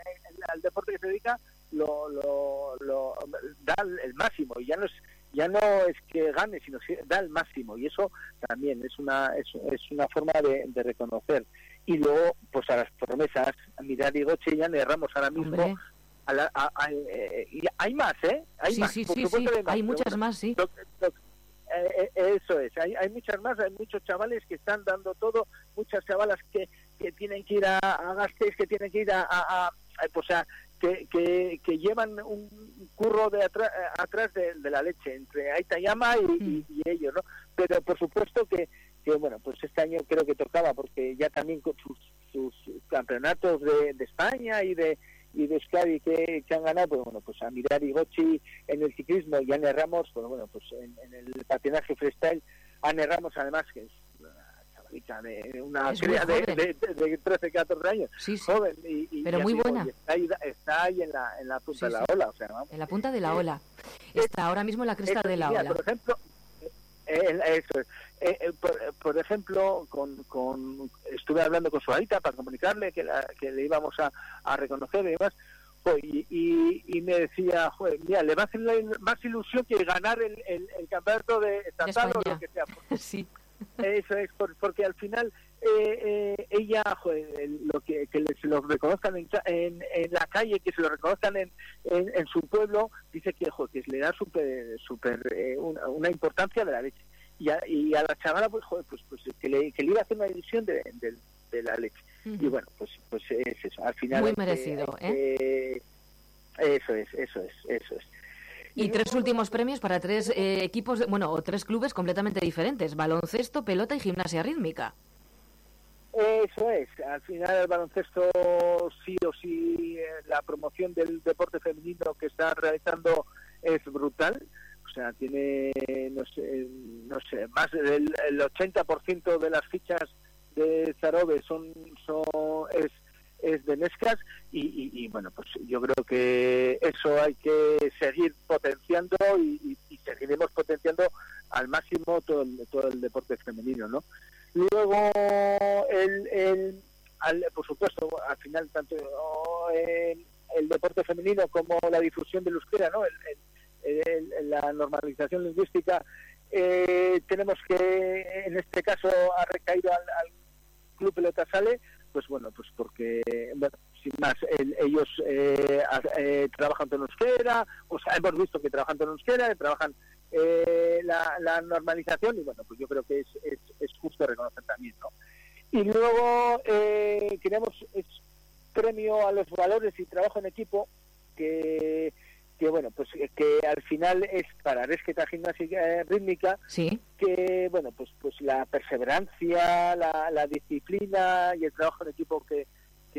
al deporte que se dedica lo, lo, lo da el máximo, y ya no es ya no es que gane, sino que da el máximo, y eso también es una es, es una forma de, de reconocer. Y luego, pues a las promesas, a Mirar y Goche ya le erramos ahora mismo. A la, a, a, eh, y hay más, ¿eh? Hay sí, más. sí, Por sí, supuesto sí. hay, más, hay muchas bueno, más, sí. Lo, lo, eh, eso es, hay, hay muchas más, hay muchos chavales que están dando todo, muchas chavalas que, que tienen que ir a, a Gasteiz, que tienen que ir a, a, a pues a, que, que, que llevan un curro de atrás, atrás de, de la leche, entre Aitayama y, mm. y, y ellos, ¿no? Pero por supuesto que, que, bueno, pues este año creo que tocaba, porque ya también con sus, sus campeonatos de, de España y de y de Euskadi que, que han ganado, pues bueno, pues a Mirar y Gochi en el ciclismo y Anne Ramos, pues bueno, pues en, en el patinaje freestyle, Anne Ramos además, que es una chavalita de una cría de, de, de, de trece, catorce años, sí, sí. joven, y, y pero muy digo, buena. Y está, ahí, está ahí en la, en la punta sí, de la sí. ola, o sea, vamos. En la punta de la ola. Está ahora mismo en la cresta Esto, de la mira, ola. Por ejemplo, eh, eso es. Eh, eh, por, por ejemplo, con, con estuve hablando con su Suadita para comunicarle que, la, que le íbamos a, a reconocer y demás, y, y, y me decía, joder, mira, le va a hacer más ilusión que ganar el, el, el campeonato de estatal o lo que sea. Porque, sí. Eso es, por, porque al final eh, eh, ella, joder, lo que, que se lo reconozcan en, en, en la calle, que se lo reconozcan en, en, en su pueblo, dice que, joder, que le da super, super, eh, una, una importancia de la leche. Y a, y a la chavala, pues, joder, pues, pues que, le, que le iba a hacer una ilusión de, de, de la leche. Uh-huh. Y bueno, pues pues es eso. Al final muy hay merecido, que, ¿eh? eh eso es, eso es, eso es. Y, y tres últimos premios para tres eh, equipos, de, bueno, o tres clubes completamente diferentes: baloncesto, pelota y gimnasia rítmica. Eso es. Al final el baloncesto sí o sí, la promoción del deporte femenino que está realizando es brutal. O sea, tiene, no sé, no sé más del el ochenta por ciento de las fichas de Zarove son, son es, es de Nescas y, y, y, bueno, pues yo creo que eso hay que seguir potenciando y, y, y seguiremos potenciando al máximo todo el, todo el deporte femenino, ¿no? Luego, el, el, al, por supuesto, al final, tanto el, el deporte femenino como la difusión del euskera, ¿no? El, el, El, el, la normalización lingüística, eh, tenemos que, en este caso, ha recaído al, al Club Pelota Sale, pues bueno, pues porque, bueno, sin más, el, ellos eh, eh, trabajan en euskera, o sea, hemos visto que trabajan en euskera, que trabajan eh, la, la normalización, y bueno, pues yo creo que es, es, es justo reconocer también, ¿no? Y luego eh, queremos es premio a los valores y trabajo en equipo, que que bueno, pues que al final es para Arezketa Gimnasia Rítmica, sí. que bueno, pues pues la perseverancia, la, la disciplina y el trabajo en equipo que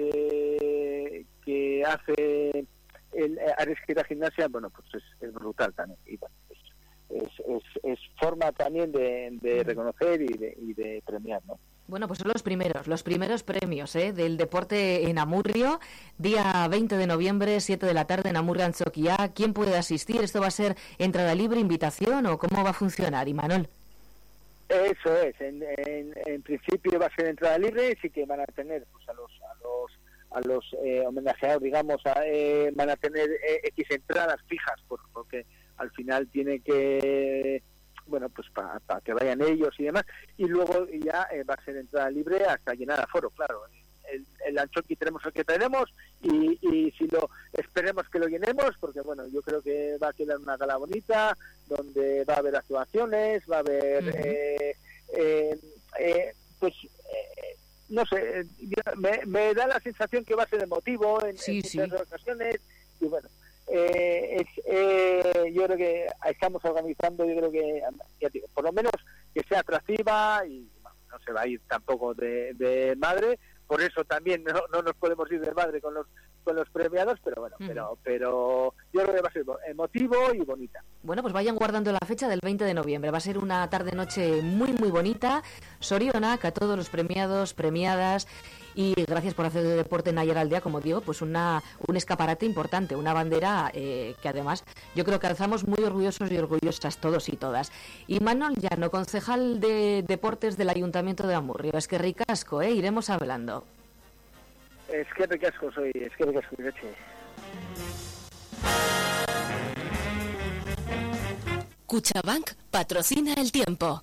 que, que hace el Arezketa Gimnasia, bueno, pues es, es brutal también. Y bueno, pues es, es, es forma también de, de reconocer y de, y de premiar, ¿no? Bueno, pues son los primeros, los primeros premios ¿eh? del deporte en Amurrio, día veinte de noviembre, siete de la tarde en Amurrio, Antzoquia. ¿Quién puede asistir? ¿Esto va a ser entrada libre, invitación o cómo va a funcionar, Imanol? Eso es, en, en, en principio va a ser entrada libre, sí que van a tener pues a los a los a los eh, homenajeados, digamos, a, eh, van a tener eh, X entradas fijas, por, porque al final tiene que... bueno, pues para pa que vayan ellos y demás, y luego ya eh, va a ser entrada libre hasta llenar aforo, claro. El, el Antzoqui tenemos el que tenemos y, y si lo esperemos que lo llenemos, porque bueno, yo creo que va a quedar una gala bonita, donde va a haber actuaciones, va a haber, uh-huh. eh, eh, eh, pues, eh, no sé, me, me da la sensación que va a ser emotivo en, sí, en sí. muchas ocasiones, y bueno, Eh, es, eh, yo creo que estamos organizando, yo creo que ya digo, por lo menos que sea atractiva y bueno, no se va a ir tampoco de, de madre, por eso también no, no nos podemos ir de madre con los con los premiados, pero bueno, uh-huh. pero pero yo creo que va a ser emotivo y bonita. Bueno, pues vayan guardando la fecha del veinte de noviembre, va a ser una tarde-noche muy muy bonita. Sorionak a todos los premiados, premiadas. Y gracias por hacer de deporte en Aiaraldea, como digo, pues una un escaparate importante, una bandera eh, que además yo creo que alzamos muy orgullosos y orgullosas todos y todas. Y Manuel Llano, concejal de Deportes del Ayuntamiento de Amurrio, es que ricasco, ¿eh? Iremos hablando. Es que ricasco soy, es que ricasco, Irache. Cuchabank patrocina el tiempo.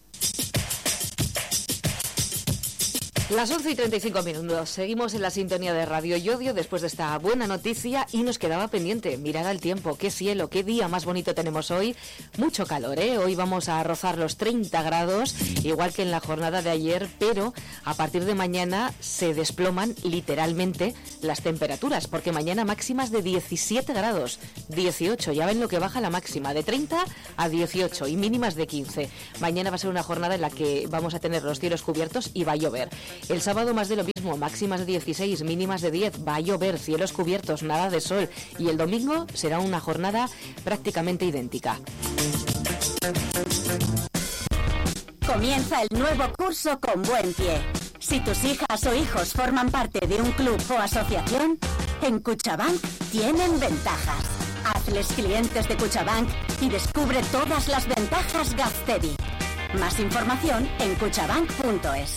Las once y treinta y cinco minutos. Seguimos en la sintonía de Radio Yodio después de esta buena noticia y nos quedaba pendiente mirar al tiempo. Qué cielo, qué día más bonito tenemos hoy. Mucho calor, ¿eh? Hoy vamos a rozar los treinta grados, igual que en la jornada de ayer, pero a partir de mañana se desploman literalmente las temperaturas, porque mañana máximas de diecisiete grados, dieciocho, ya ven lo que baja la máxima, de treinta a dieciocho y mínimas de quince. Mañana va a ser una jornada en la que vamos a tener los cielos cubiertos y va a llover. El sábado más de lo mismo, máximas de dieciséis, mínimas de diez, va a llover, cielos cubiertos, nada de sol. Y el domingo será una jornada prácticamente idéntica. Comienza el nuevo curso con buen pie. Si tus hijas o hijos forman parte de un club o asociación, en Cuchabank tienen ventajas. Hazles clientes de Cuchabank y descubre todas las ventajas Gaztedi. Más información en cuchabank punto es.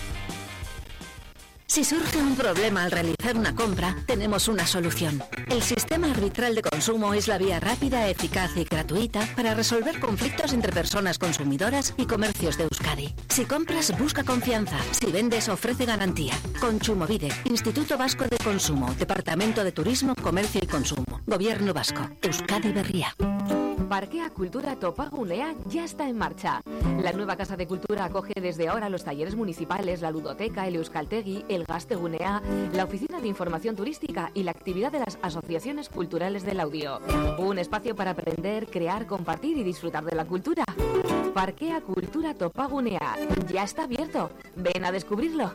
Si surge un problema al realizar una compra, tenemos una solución. El sistema arbitral de consumo es la vía rápida, eficaz y gratuita para resolver conflictos entre personas consumidoras y comercios de Euskadi. Si compras, busca confianza. Si vendes, ofrece garantía. Kontsumobide, Instituto Vasco de Consumo, Departamento de Turismo, Comercio y Consumo. Gobierno Vasco. Euskadi Berria. Parquea Cultura Topagunea ya está en marcha. La nueva Casa de Cultura acoge desde ahora los talleres municipales, la ludoteca, el Euskaltegi, el Gaztegunea, la oficina de información turística y la actividad de las asociaciones culturales del audio. Un espacio para aprender, crear, compartir y disfrutar de la cultura. Parquea Cultura Topagunea ya está abierto. Ven a descubrirlo.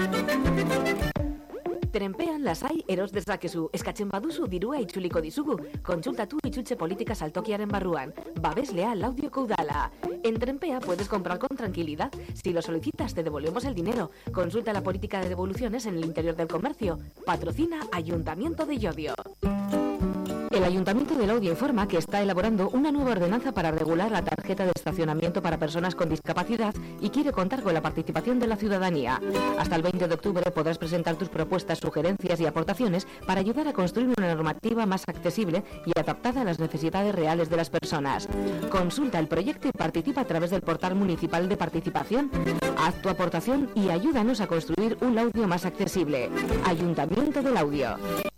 Trenpean lasai eros dezakezu, eskatzen baduzu dirua itzuliko dizugu. Kontsultatu itzultze politika saltokiaren barruan. Babeslea Laudioko udala. En Trenpea puedes comprar con tranquilidad. Si lo solicitas te devolvemos el dinero. Consulta la política de devoluciones en el interior del comercio. Patrocina Ayuntamiento de Llodio. El Ayuntamiento de Laudio informa que está elaborando una nueva ordenanza para regular la tarjeta de estacionamiento para personas con discapacidad y quiere contar con la participación de la ciudadanía. Hasta el veinte de octubre podrás presentar tus propuestas, sugerencias y aportaciones para ayudar a construir una normativa más accesible y adaptada a las necesidades reales de las personas. Consulta el proyecto y participa a través del portal municipal de participación. Haz tu aportación y ayúdanos a construir un Laudio más accesible. Ayuntamiento de Laudio.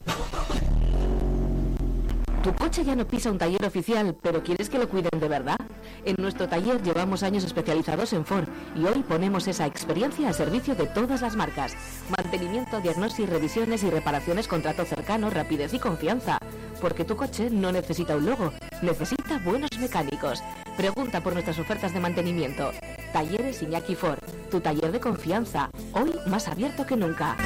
¿Tu coche ya no pisa un taller oficial, pero quieres que lo cuiden de verdad? En nuestro taller llevamos años especializados en Ford y hoy ponemos esa experiencia al servicio de todas las marcas. Mantenimiento, diagnosis, revisiones y reparaciones con trato cercano, rapidez y confianza. Porque tu coche no necesita un logo, necesita buenos mecánicos. Pregunta por nuestras ofertas de mantenimiento. Talleres Iñaki Ford, tu taller de confianza, hoy más abierto que nunca.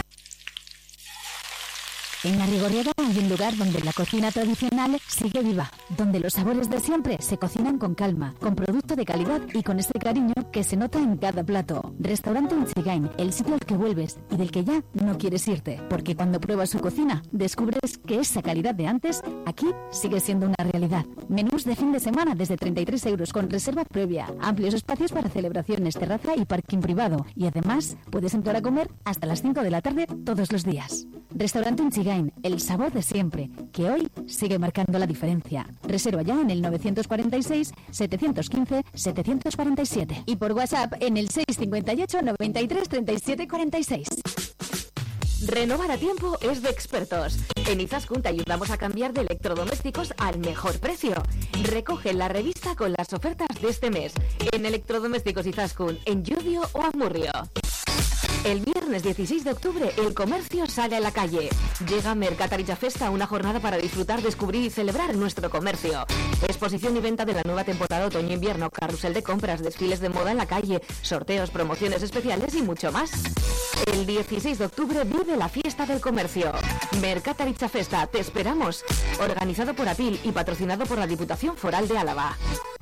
En Arrigorriaga hay un lugar donde la cocina tradicional sigue viva, donde los sabores de siempre se cocinan con calma, con producto de calidad y con ese cariño que se nota en cada plato. Restaurante Unchigain, el sitio al que vuelves y del que ya no quieres irte, porque cuando pruebas su cocina descubres que esa calidad de antes aquí sigue siendo una realidad. Menús de fin de semana desde treinta y tres euros con reserva previa, amplios espacios para celebraciones, terraza y parking privado, y además puedes entrar a comer hasta las cinco de la tarde todos los días. Restaurante Unchigain, el sabor de siempre, que hoy sigue marcando la diferencia. Reserva ya en el novecientos cuarenta y seis, setecientos quince, setecientos cuarenta y siete y por WhatsApp en el seis cincuenta y ocho, noventa y tres, treinta y siete cuarenta y seis. Renovar a tiempo es de expertos. En Izaskun te ayudamos a cambiar de electrodomésticos al mejor precio. Recoge la revista con las ofertas de este mes en Electrodomésticos Izaskun, en Llodio o Amurrio. El viernes dieciséis de octubre el comercio sale a la calle. Llega Mercataritza Festa, una jornada para disfrutar, descubrir y celebrar nuestro comercio. Exposición y venta de la nueva temporada otoño-invierno, carrusel de compras, desfiles de moda en la calle, sorteos, promociones especiales y mucho más. El dieciséis de octubre vive la fiesta del comercio. Mercataritza Festa, te esperamos. Organizado por APIL y patrocinado por la Diputación Foral de Álava.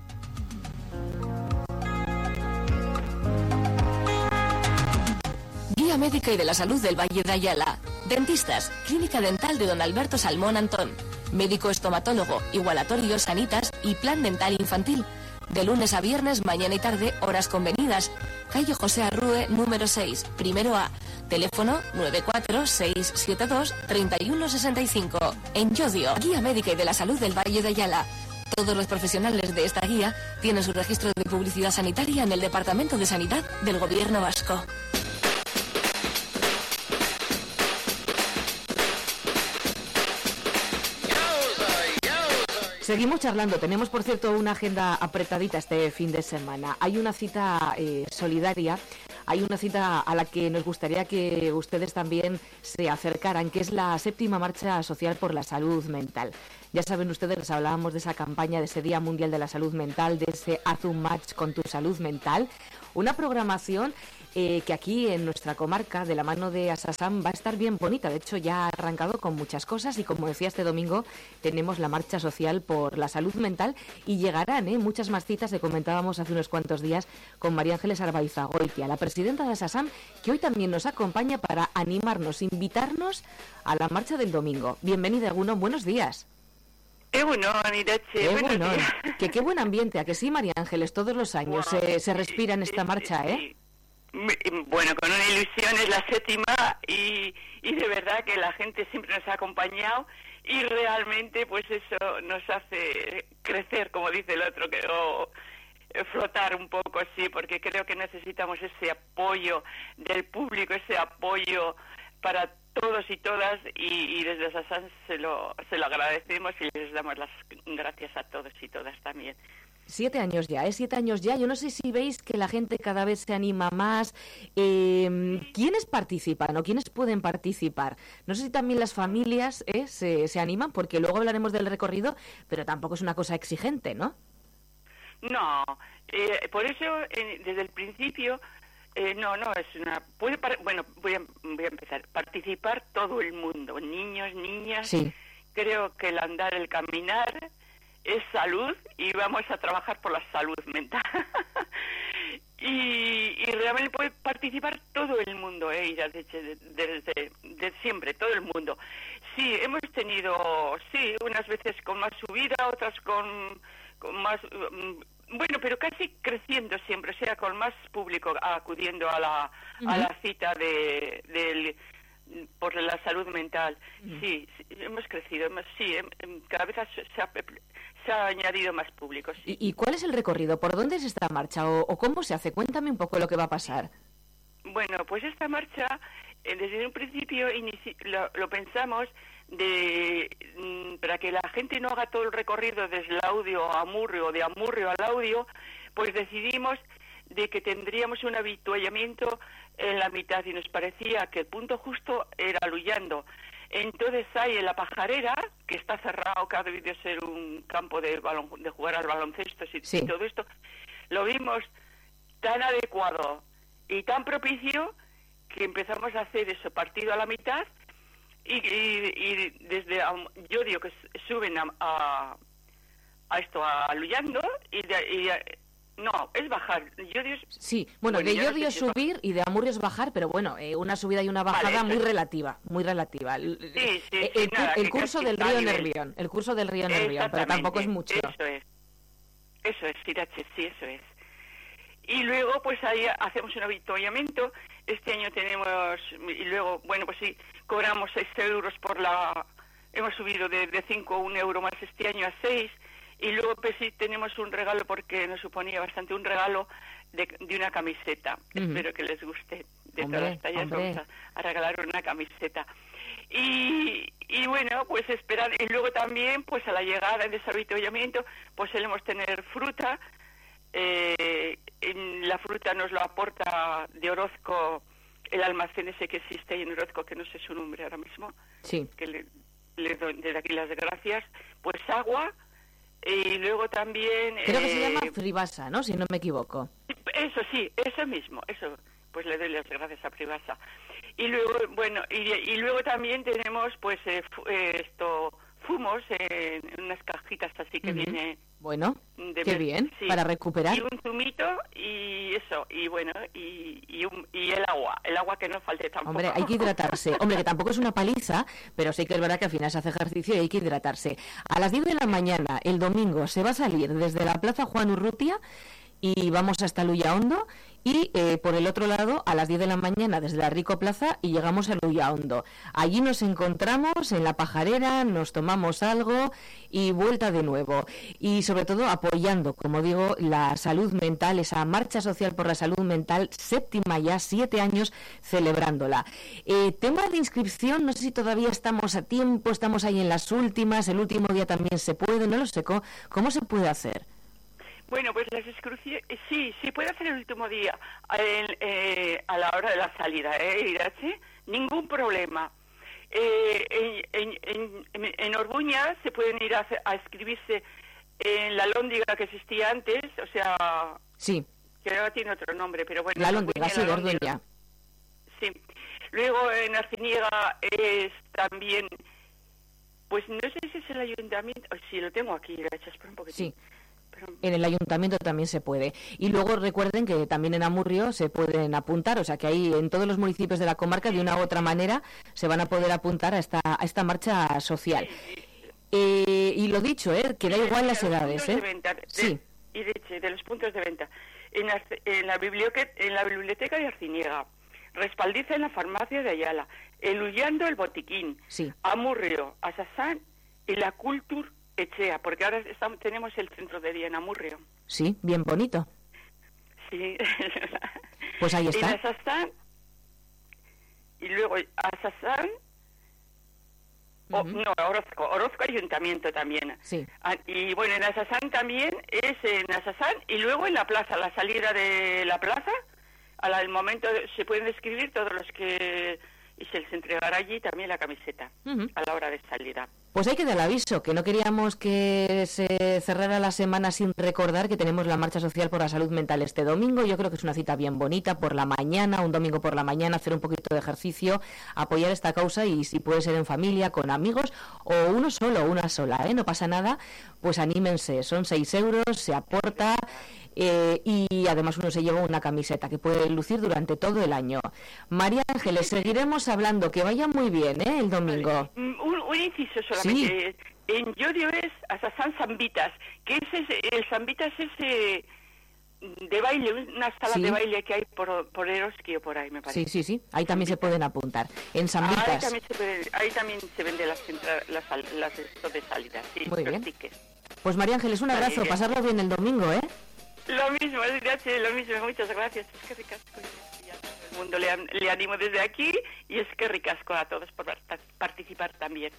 Guía Médica y de la Salud del Valle de Ayala. Dentistas, Clínica Dental de Don Alberto Salmón Antón. Médico estomatólogo, Igualatorio Sanitas y Plan Dental Infantil. De lunes a viernes, mañana y tarde, horas convenidas. Calle José Arrue, número seis, primero A. Teléfono nueve cuatro seis siete dos tres uno seis cinco. En Llodio, guía médica y de la salud del Valle de Ayala. Todos los profesionales de esta guía tienen su registro de publicidad sanitaria en el Departamento de Sanidad del Gobierno Vasco. Seguimos charlando. Tenemos, por cierto, una agenda apretadita este fin de semana. Hay una cita eh, solidaria, hay una cita a la que nos gustaría que ustedes también se acercaran, que es la séptima marcha social por la salud mental. Ya saben ustedes, les hablábamos de esa campaña, de ese Día Mundial de la Salud Mental, de ese Haz un match con tu salud mental. Una programación eh, que aquí en nuestra comarca, de la mano de Asasam, va a estar bien bonita. De hecho, ya ha arrancado con muchas cosas y, como decía, este domingo tenemos la marcha social por la salud mental y llegarán ¿eh? muchas más citas que comentábamos hace unos cuantos días con María Ángeles Arbaizagoitia, la presidenta de Asasam, que hoy también nos acompaña para animarnos, invitarnos a la marcha del domingo. Bienvenida, Egunon, buenos días. Egunon, Irache, buenos días. Que qué buen ambiente, ¿a que sí, María Ángeles? Todos los años wow, se, se respira en esta marcha, ¿eh? Bueno, con una ilusión, es la séptima y, y de verdad que la gente siempre nos ha acompañado y realmente pues eso nos hace crecer, como dice el otro, que, o flotar un poco, sí, porque creo que necesitamos ese apoyo del público, ese apoyo para todos y todas, y, y desde Asasam se lo, se lo agradecemos y les damos las gracias a todos y todas también. Siete años ya, ¿eh? Siete años ya. Yo no sé si veis que la gente cada vez se anima más. Eh, ¿Quiénes participan o quiénes pueden participar? No sé si también las familias ¿eh? se, se animan, porque luego hablaremos del recorrido, pero tampoco es una cosa exigente, ¿no? No, eh, por eso eh, desde el principio... Eh, no, no, es una... Puede par... Bueno, voy a, voy a empezar. Participar todo el mundo, niños, niñas. Sí. Creo que el andar, el caminar es salud y vamos a trabajar por la salud mental. y, y realmente puede participar todo el mundo, ¿eh? Desde, desde, desde siempre, todo el mundo. Sí, hemos tenido, sí, unas veces con más subida, otras con, con más... Um, Bueno, pero casi creciendo siempre, o sea, con más público acudiendo a la, uh-huh. a la cita de, de, de por la salud mental. Uh-huh. Sí, sí, hemos crecido, hemos, sí, cada vez se ha, se ha añadido más público. Sí. ¿Y, ¿Y cuál es el recorrido? ¿Por dónde es esta marcha? ¿O, o cómo se hace? Cuéntame un poco lo que va a pasar. Bueno, pues esta marcha, eh, desde un principio inici- lo, lo pensamos de para que la gente no haga todo el recorrido desde el audio a Amurrio o de Amurrio al audio, pues decidimos de que tendríamos un avituallamiento en la mitad y nos parecía que el punto justo era Luyando. Entonces hay en la Pajarera, que está cerrado, que ha debido ser un campo de, balon, de jugar al baloncesto y, sí. y todo esto, lo vimos tan adecuado y tan propicio que empezamos a hacer eso, partido a la mitad. Y, y, y desde um, Llodio que suben a, a, a esto, a Luyando, y, de, y no, es bajar. Llodio es, sí, bueno, bueno de Llodio no es subir bajar. Y de Amurrio es bajar, pero bueno, eh, una subida y una bajada vale, muy relativa, muy relativa. Sí, sí, el, sí, nada, el curso del río Nervión, el curso del río Nervión, pero tampoco es mucho. Eso es, eso es, Irache, sí, eso es. Y luego, pues ahí hacemos un avituallamiento. Este año tenemos, y luego, bueno, pues sí, cobramos seis euros por la... Hemos subido de, de cinco a un euro más este año a seis. Y luego, pues sí, tenemos un regalo, porque nos suponía bastante un regalo de, de una camiseta. Uh-huh. Espero que les guste. De hombre, todas las tallas hombre. vamos a, a regalar una camiseta. Y, y bueno, pues esperar. Y luego también, pues a la llegada en ese avituallamiento, pues solemos tener fruta. Eh, en la fruta nos lo aporta de Orozco, el almacén ese que existe ahí en Orozco, que no sé su nombre ahora mismo, sí. que le, le doy desde aquí las gracias. Pues agua, y luego también... Creo que eh, se llama Fribasa, ¿no? Si no me equivoco. Eso sí, eso mismo, eso, pues le doy las gracias a Fribasa. Y luego, bueno, y, y luego también tenemos, pues, eh, fu- eh, esto... fumos en unas cajitas así que uh-huh. viene Bueno, de qué mes- bien, sí. para recuperar. Y un zumito y eso, y bueno, y, y, un- y el agua, el agua que no falte tampoco. Hombre, hay que hidratarse. Hombre, que tampoco es una paliza, pero sí que es verdad que al final se hace ejercicio y hay que hidratarse. A las diez de la mañana, el domingo, se va a salir desde la Plaza Juan Urrutia y vamos hasta Luyahondo, y eh, por el otro lado, a las diez de la mañana, desde la Rico Plaza, y llegamos a Luyahondo. Allí nos encontramos en la pajarera, nos tomamos algo y vuelta de nuevo. Y sobre todo apoyando, como digo, la salud mental, esa marcha social por la salud mental, séptima ya, siete años celebrándola. Eh, tema de inscripción, no sé si todavía estamos a tiempo, estamos ahí en las últimas, el último día también se puede, no lo sé, ¿cómo, cómo se puede hacer? Bueno, pues las excursiones, sí, sí puede hacer el último día el, eh, a la hora de la salida, ¿eh, Irache? Ningún problema. Eh, en, en, en, en Orduña se pueden ir a, hacer- a inscribirse en la lóndiga que existía antes, o sea, Sí, que ahora tiene otro nombre, pero bueno. la en Lóndiga, Orduña, sí, la de Lóndiga. Orduña. Sí. Luego en Arciniega es también, pues no sé si es el ayuntamiento, ay, sí, lo tengo aquí, Irache, espera un poquito. Sí. En el ayuntamiento también se puede. Y luego recuerden que también en Amurrio se pueden apuntar, o sea que ahí en todos los municipios de la comarca de una u otra manera se van a poder apuntar a esta, a esta marcha social. Eh, y lo dicho, ¿eh? que da igual las edades. Puntos ¿eh? de venta, de- Sí, y de, hecho, de los puntos de venta. En, Arce- en, la biblioteca, en la biblioteca de Arciniega, Respaldiza en la farmacia de Ayala, Eluyando el Botiquín, sí. Amurrio, Asasán y la Cultur Echea, porque ahora estamos, tenemos el centro de día en Amurrio. Sí, bien bonito. Sí. Pues ahí está. En Asasán, y luego Asasán, o- no, Orozco, Orozco Ayuntamiento también. Sí. Ah, y bueno, en Asasán también es en Asasán y luego en la plaza, a la salida de la plaza, al al momento de- se pueden escribir todos los que y se les entregará allí también la camiseta Ujú. a la hora de salida. Pues hay que dar el aviso, que no queríamos que se cerrara la semana sin recordar que tenemos la marcha social por la salud mental este domingo. Yo creo que es una cita bien bonita por la mañana, un domingo por la mañana, hacer un poquito de ejercicio, apoyar esta causa y si puede ser en familia, con amigos o uno solo, una sola, ¿eh? No pasa nada, pues anímense, son seis euros, se aporta. Eh, y además uno se lleva una camiseta que puede lucir durante todo el año. María Ángeles, seguiremos hablando, que vaya muy bien, ¿eh? El domingo. Mm, Un, un inciso solamente. En Llodio es Asasán Zambitas, que es ese, el Zambitas es ese de baile, una sala Sí. de baile que hay por, por Eroski o por ahí, me parece. Sí, sí, sí, ahí también se pueden apuntar. En Ahí Sambitas. también se vende, ahí también se vende las, entra- las, sal- las esto de salida, sí, Muy los bien. tickets. Pues María Ángeles, un Vale, abrazo, bien. pasarlo bien el domingo, ¿eh? Lo mismo, gracias, lo mismo, muchas gracias. Es que ricasco y a todo el mundo le, an- le animo desde aquí y es que ricasco a todos por par- participar también.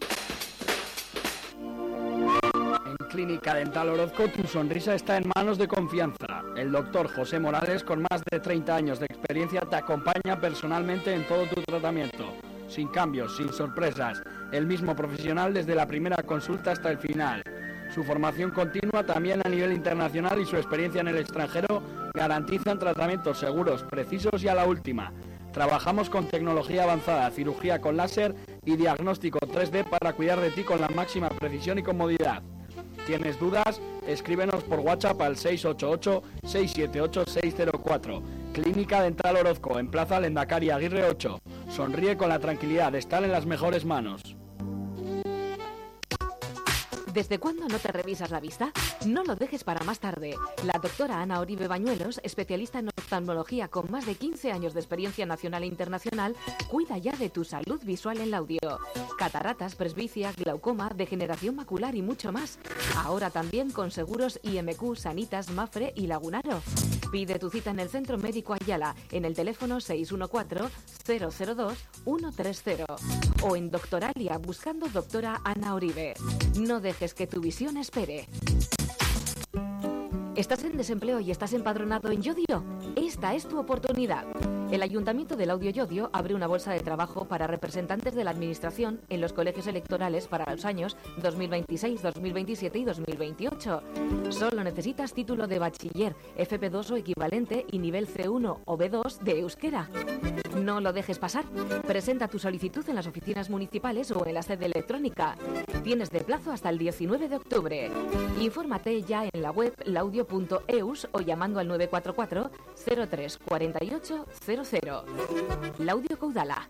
En Clínica Dental Orozco tu sonrisa está en manos de confianza. El doctor José Morales, con más de treinta años de experiencia, te acompaña personalmente en todo tu tratamiento. Sin cambios, sin sorpresas. El mismo profesional desde la primera consulta hasta el final. Su formación continua también a nivel internacional y su experiencia en el extranjero garantizan tratamientos seguros, precisos y a la última. Trabajamos con tecnología avanzada, cirugía con láser y diagnóstico tres D para cuidar de ti con la máxima precisión y comodidad. ¿Tienes dudas? Escríbenos por WhatsApp al seis ocho ocho, seis siete ocho, seis cero cuatro. Clínica Dental Orozco, en Plaza Lendakari Aguirre ocho. Sonríe con la tranquilidad de estar en las mejores manos. ¿Desde cuándo no te revisas la vista? No lo dejes para más tarde. La doctora Ana Oribe Bañuelos, especialista en oftalmología con más de quince años de experiencia nacional e internacional, cuida ya de tu salud visual en Laudio. Cataratas, presbicia, glaucoma, degeneración macular y mucho más. Ahora también con seguros I M Q, Sanitas, Mafre y Lagunaro. Pide tu cita en el Centro Médico Ayala en el teléfono seis uno cuatro, cero cero dos, uno tres cero o en Doctoralia buscando doctora Ana Oribe. No dejes que tu visión espere. ¿Estás en desempleo y estás empadronado en Yodio? Esta es tu oportunidad. El Ayuntamiento de Laudio Llodio abre una bolsa de trabajo para representantes de la Administración en los colegios electorales para los años dos mil veintiséis, dos mil veintisiete y dos mil veintiocho. Solo necesitas título de bachiller, F P dos o equivalente y nivel C uno o B dos de euskera. No lo dejes pasar. Presenta tu solicitud en las oficinas municipales o en la sede electrónica. Tienes de plazo hasta el diecinueve de octubre. Infórmate ya en la web laudio punto eus o llamando al nueve cuatro cuatro cero tres cuatro ocho cero cero. Laudio Caudala.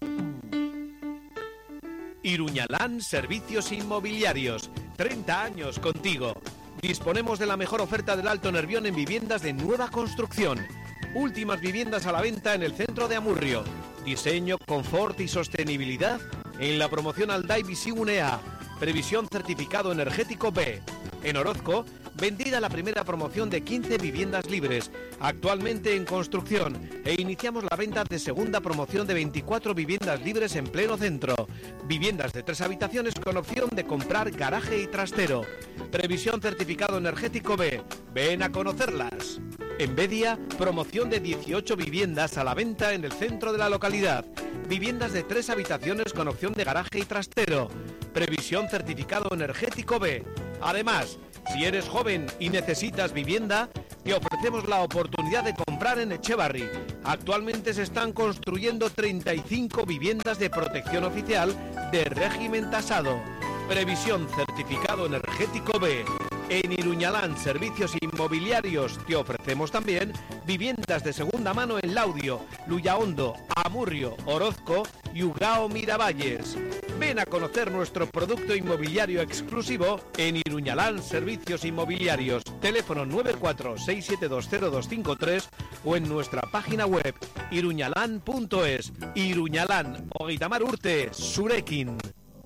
Iruñalán Servicios Inmobiliarios. treinta años contigo. Disponemos de la mejor oferta del Alto Nervión en viviendas de nueva construcción. Últimas viviendas a la venta en el centro de Amurrio. Diseño, confort y sostenibilidad en la promoción Aldai Visigunea. Previsión certificado energético B. En Orozco, vendida la primera promoción de quince viviendas libres, actualmente en construcción, e iniciamos la venta de segunda promoción de veinticuatro viviendas libres en pleno centro. Viviendas de tres habitaciones con opción de comprar garaje y trastero. Previsión certificado energético B. Ven a conocerlas. En Bedia, promoción de dieciocho viviendas a la venta en el centro de la localidad. Viviendas de tres habitaciones con opción de garaje y trastero. Previsión certificado energético B. Además, si eres joven y necesitas vivienda, te ofrecemos la oportunidad de comprar en Echevarri. Actualmente se están construyendo treinta y cinco viviendas de protección oficial de régimen tasado. Previsión certificado energético B. En Iruñalán Servicios Inmobiliarios te ofrecemos también viviendas de segunda mano en Laudio, Luyahondo, Amurrio, Orozco y Ugao Miravalles. Ven a conocer nuestro producto inmobiliario exclusivo en Iruñalán Servicios Inmobiliarios. Teléfono nueve cuatro seis siete dos cero dos cinco tres o en nuestra página web iruñalán punto es. Iruñalán, Ogitamar Urte, Surekin.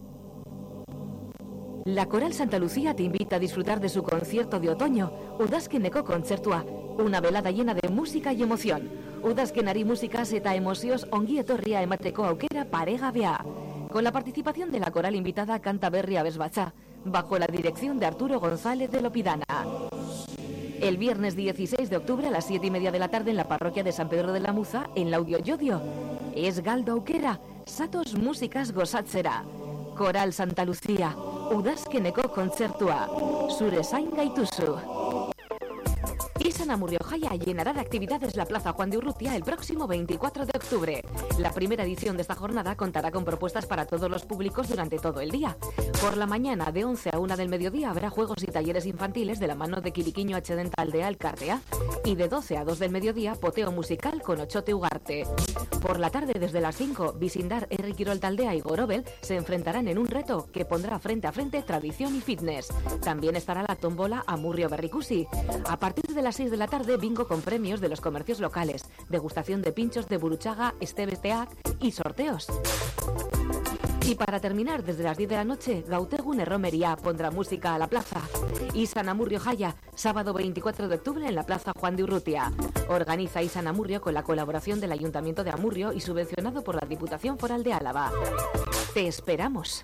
La Coral Santa Lucía te invita a disfrutar de su concierto de otoño, Udazkeneko Kontzertua, una velada llena de música y emoción. Udazkenari musikaz eta emozioz ongi etorria emateko aukera paregabea. Con la participación de la coral invitada Canta Berri Abesbatza, bajo la dirección de Arturo González de Lopidana. El viernes dieciséis de octubre a las siete y media de la tarde en la parroquia de San Pedro de la Muza, en Laudio Llodio. Es galdo aukera, satos músicas gozatzera. Coral Santa Lucía, Udazkeneko Kontzertua, zure zain gaituzu. Izan Amurrio Jaya llenará de actividades la Plaza Juan de Urrutia el próximo veinticuatro de octubre. La primera edición de esta jornada contará con propuestas para todos los públicos durante todo el día. Por la mañana, de once a una del mediodía, habrá juegos y talleres infantiles de la mano de Quiriquiño Accidental de Alcartea. Y de doce a dos del mediodía, poteo musical con Ochote Ugarte. Por la tarde, desde las cinco, Visindar, Herri Kirol Taldea y Gorobel se enfrentarán en un reto que pondrá frente a frente tradición y fitness. También estará la tómbola Amurrio Berrikusi. A partir de las seis de la tarde, bingo con premios de los comercios locales, degustación de pinchos de Buruchaga, Estebeteac y sorteos. Y para terminar, desde las diez de la noche, Gautegun Erromería pondrá música a la plaza. Izan Amurrio Jaya, sábado veinticuatro de octubre en la Plaza Juan de Urrutia. Organiza Izan Amurrio con la colaboración del Ayuntamiento de Amurrio y subvencionado por la Diputación Foral de Álava. Te esperamos.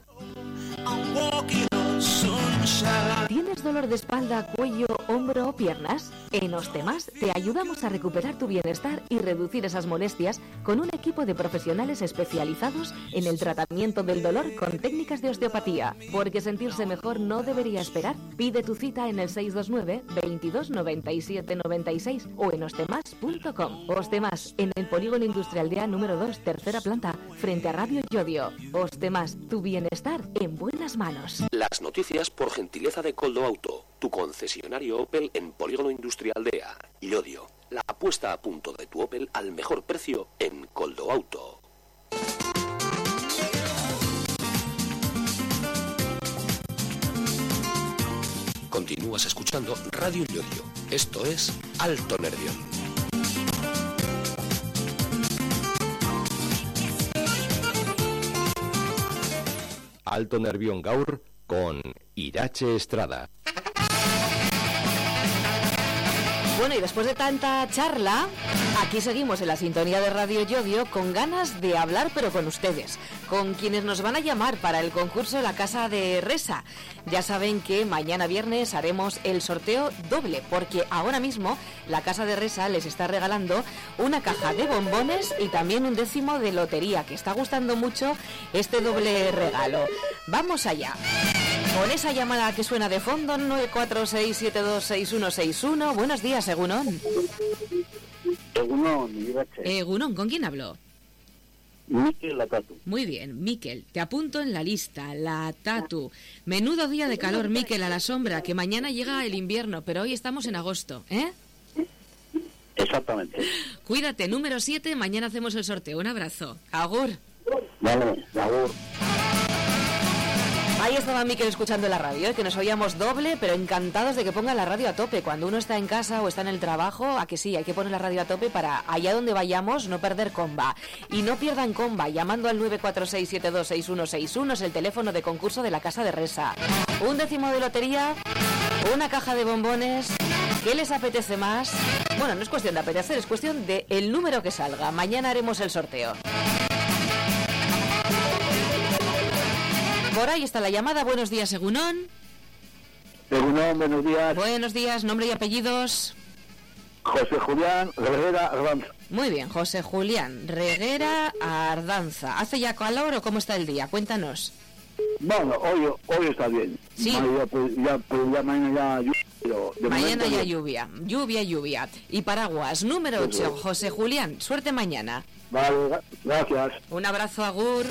¿Tienes dolor de espalda, cuello, hombro o piernas? En Ostemas te ayudamos a recuperar tu bienestar y reducir esas molestias con un equipo de profesionales especializados en el tratamiento del dolor con técnicas de osteopatía. Porque sentirse mejor no debería esperar. Pide tu cita en el seis dos nueve, veintidós, noventa y siete, noventa y seis o en ostemas punto com. Ostemas, en el Polígono Industrial de A número dos, tercera planta, frente a Radio Llodio. Ostemas, tu bienestar en buenas manos. Las noticias por gentileza de Coldo Auto, tu concesionario Opel en Polígono Industrial de A, Llodio. La puesta a punto de tu Opel al mejor precio en Coldo Auto. Continúas escuchando Radio Llodio. Esto es Alto Nervión. Alto Nervión Gaur con Irache Estrada. Bueno, y después de tanta charla, aquí seguimos en la sintonía de Radio Yodio con ganas de hablar, pero con ustedes, con quienes nos van a llamar para el concurso La Casa de Resa. Ya saben que mañana viernes haremos el sorteo doble, porque ahora mismo la Casa de Resa les está regalando una caja de bombones y también un décimo de lotería, que está gustando mucho este doble regalo. Vamos allá. Con esa llamada que suena de fondo, nueve cuatro seis siete dos seis uno seis uno. Buenos días, Egunon. Egunon, Egunon, ¿con quién hablo? Miquel, la Tatu. Muy bien, Miquel, te apunto en la lista, la Tatu. Menudo día de calor, Miquel, a la sombra, que mañana llega el invierno, pero hoy estamos en agosto, ¿eh? Exactamente. Cuídate, número siete, mañana hacemos el sorteo. Un abrazo. Agur. Vale, agur. Ahí estaba Miquel escuchando la radio, ¿eh? Que nos oíamos doble, pero encantados de que ponga la radio a tope. Cuando uno está en casa o está en el trabajo, a que sí, hay que poner la radio a tope para allá donde vayamos no perder comba. Y no pierdan comba, llamando al nueve cuatro seis siete dos seis uno seis uno, es el teléfono de concurso de la Casa de Resa. Un décimo de lotería, una caja de bombones. ¿Qué les apetece más? Bueno, no es cuestión de apetecer, es cuestión de el número que salga. Mañana haremos el sorteo. Por ahí está la llamada. Buenos días, Egunon. Egunon, buenos días. Buenos días, nombre y apellidos. José Julián Reguera Ardanza. Muy bien, José Julián Reguera Ardanza. ¿Hace ya calor o cómo está el día? Cuéntanos. Bueno, hoy, hoy está bien. Sí. Ya, pues, ya, pues, ya mañana ya lluvia. Pero de mañana ya bien. lluvia. Lluvia, lluvia. Y paraguas. Número ocho, José Julián. Suerte mañana. Vale, gracias. Un abrazo, agur.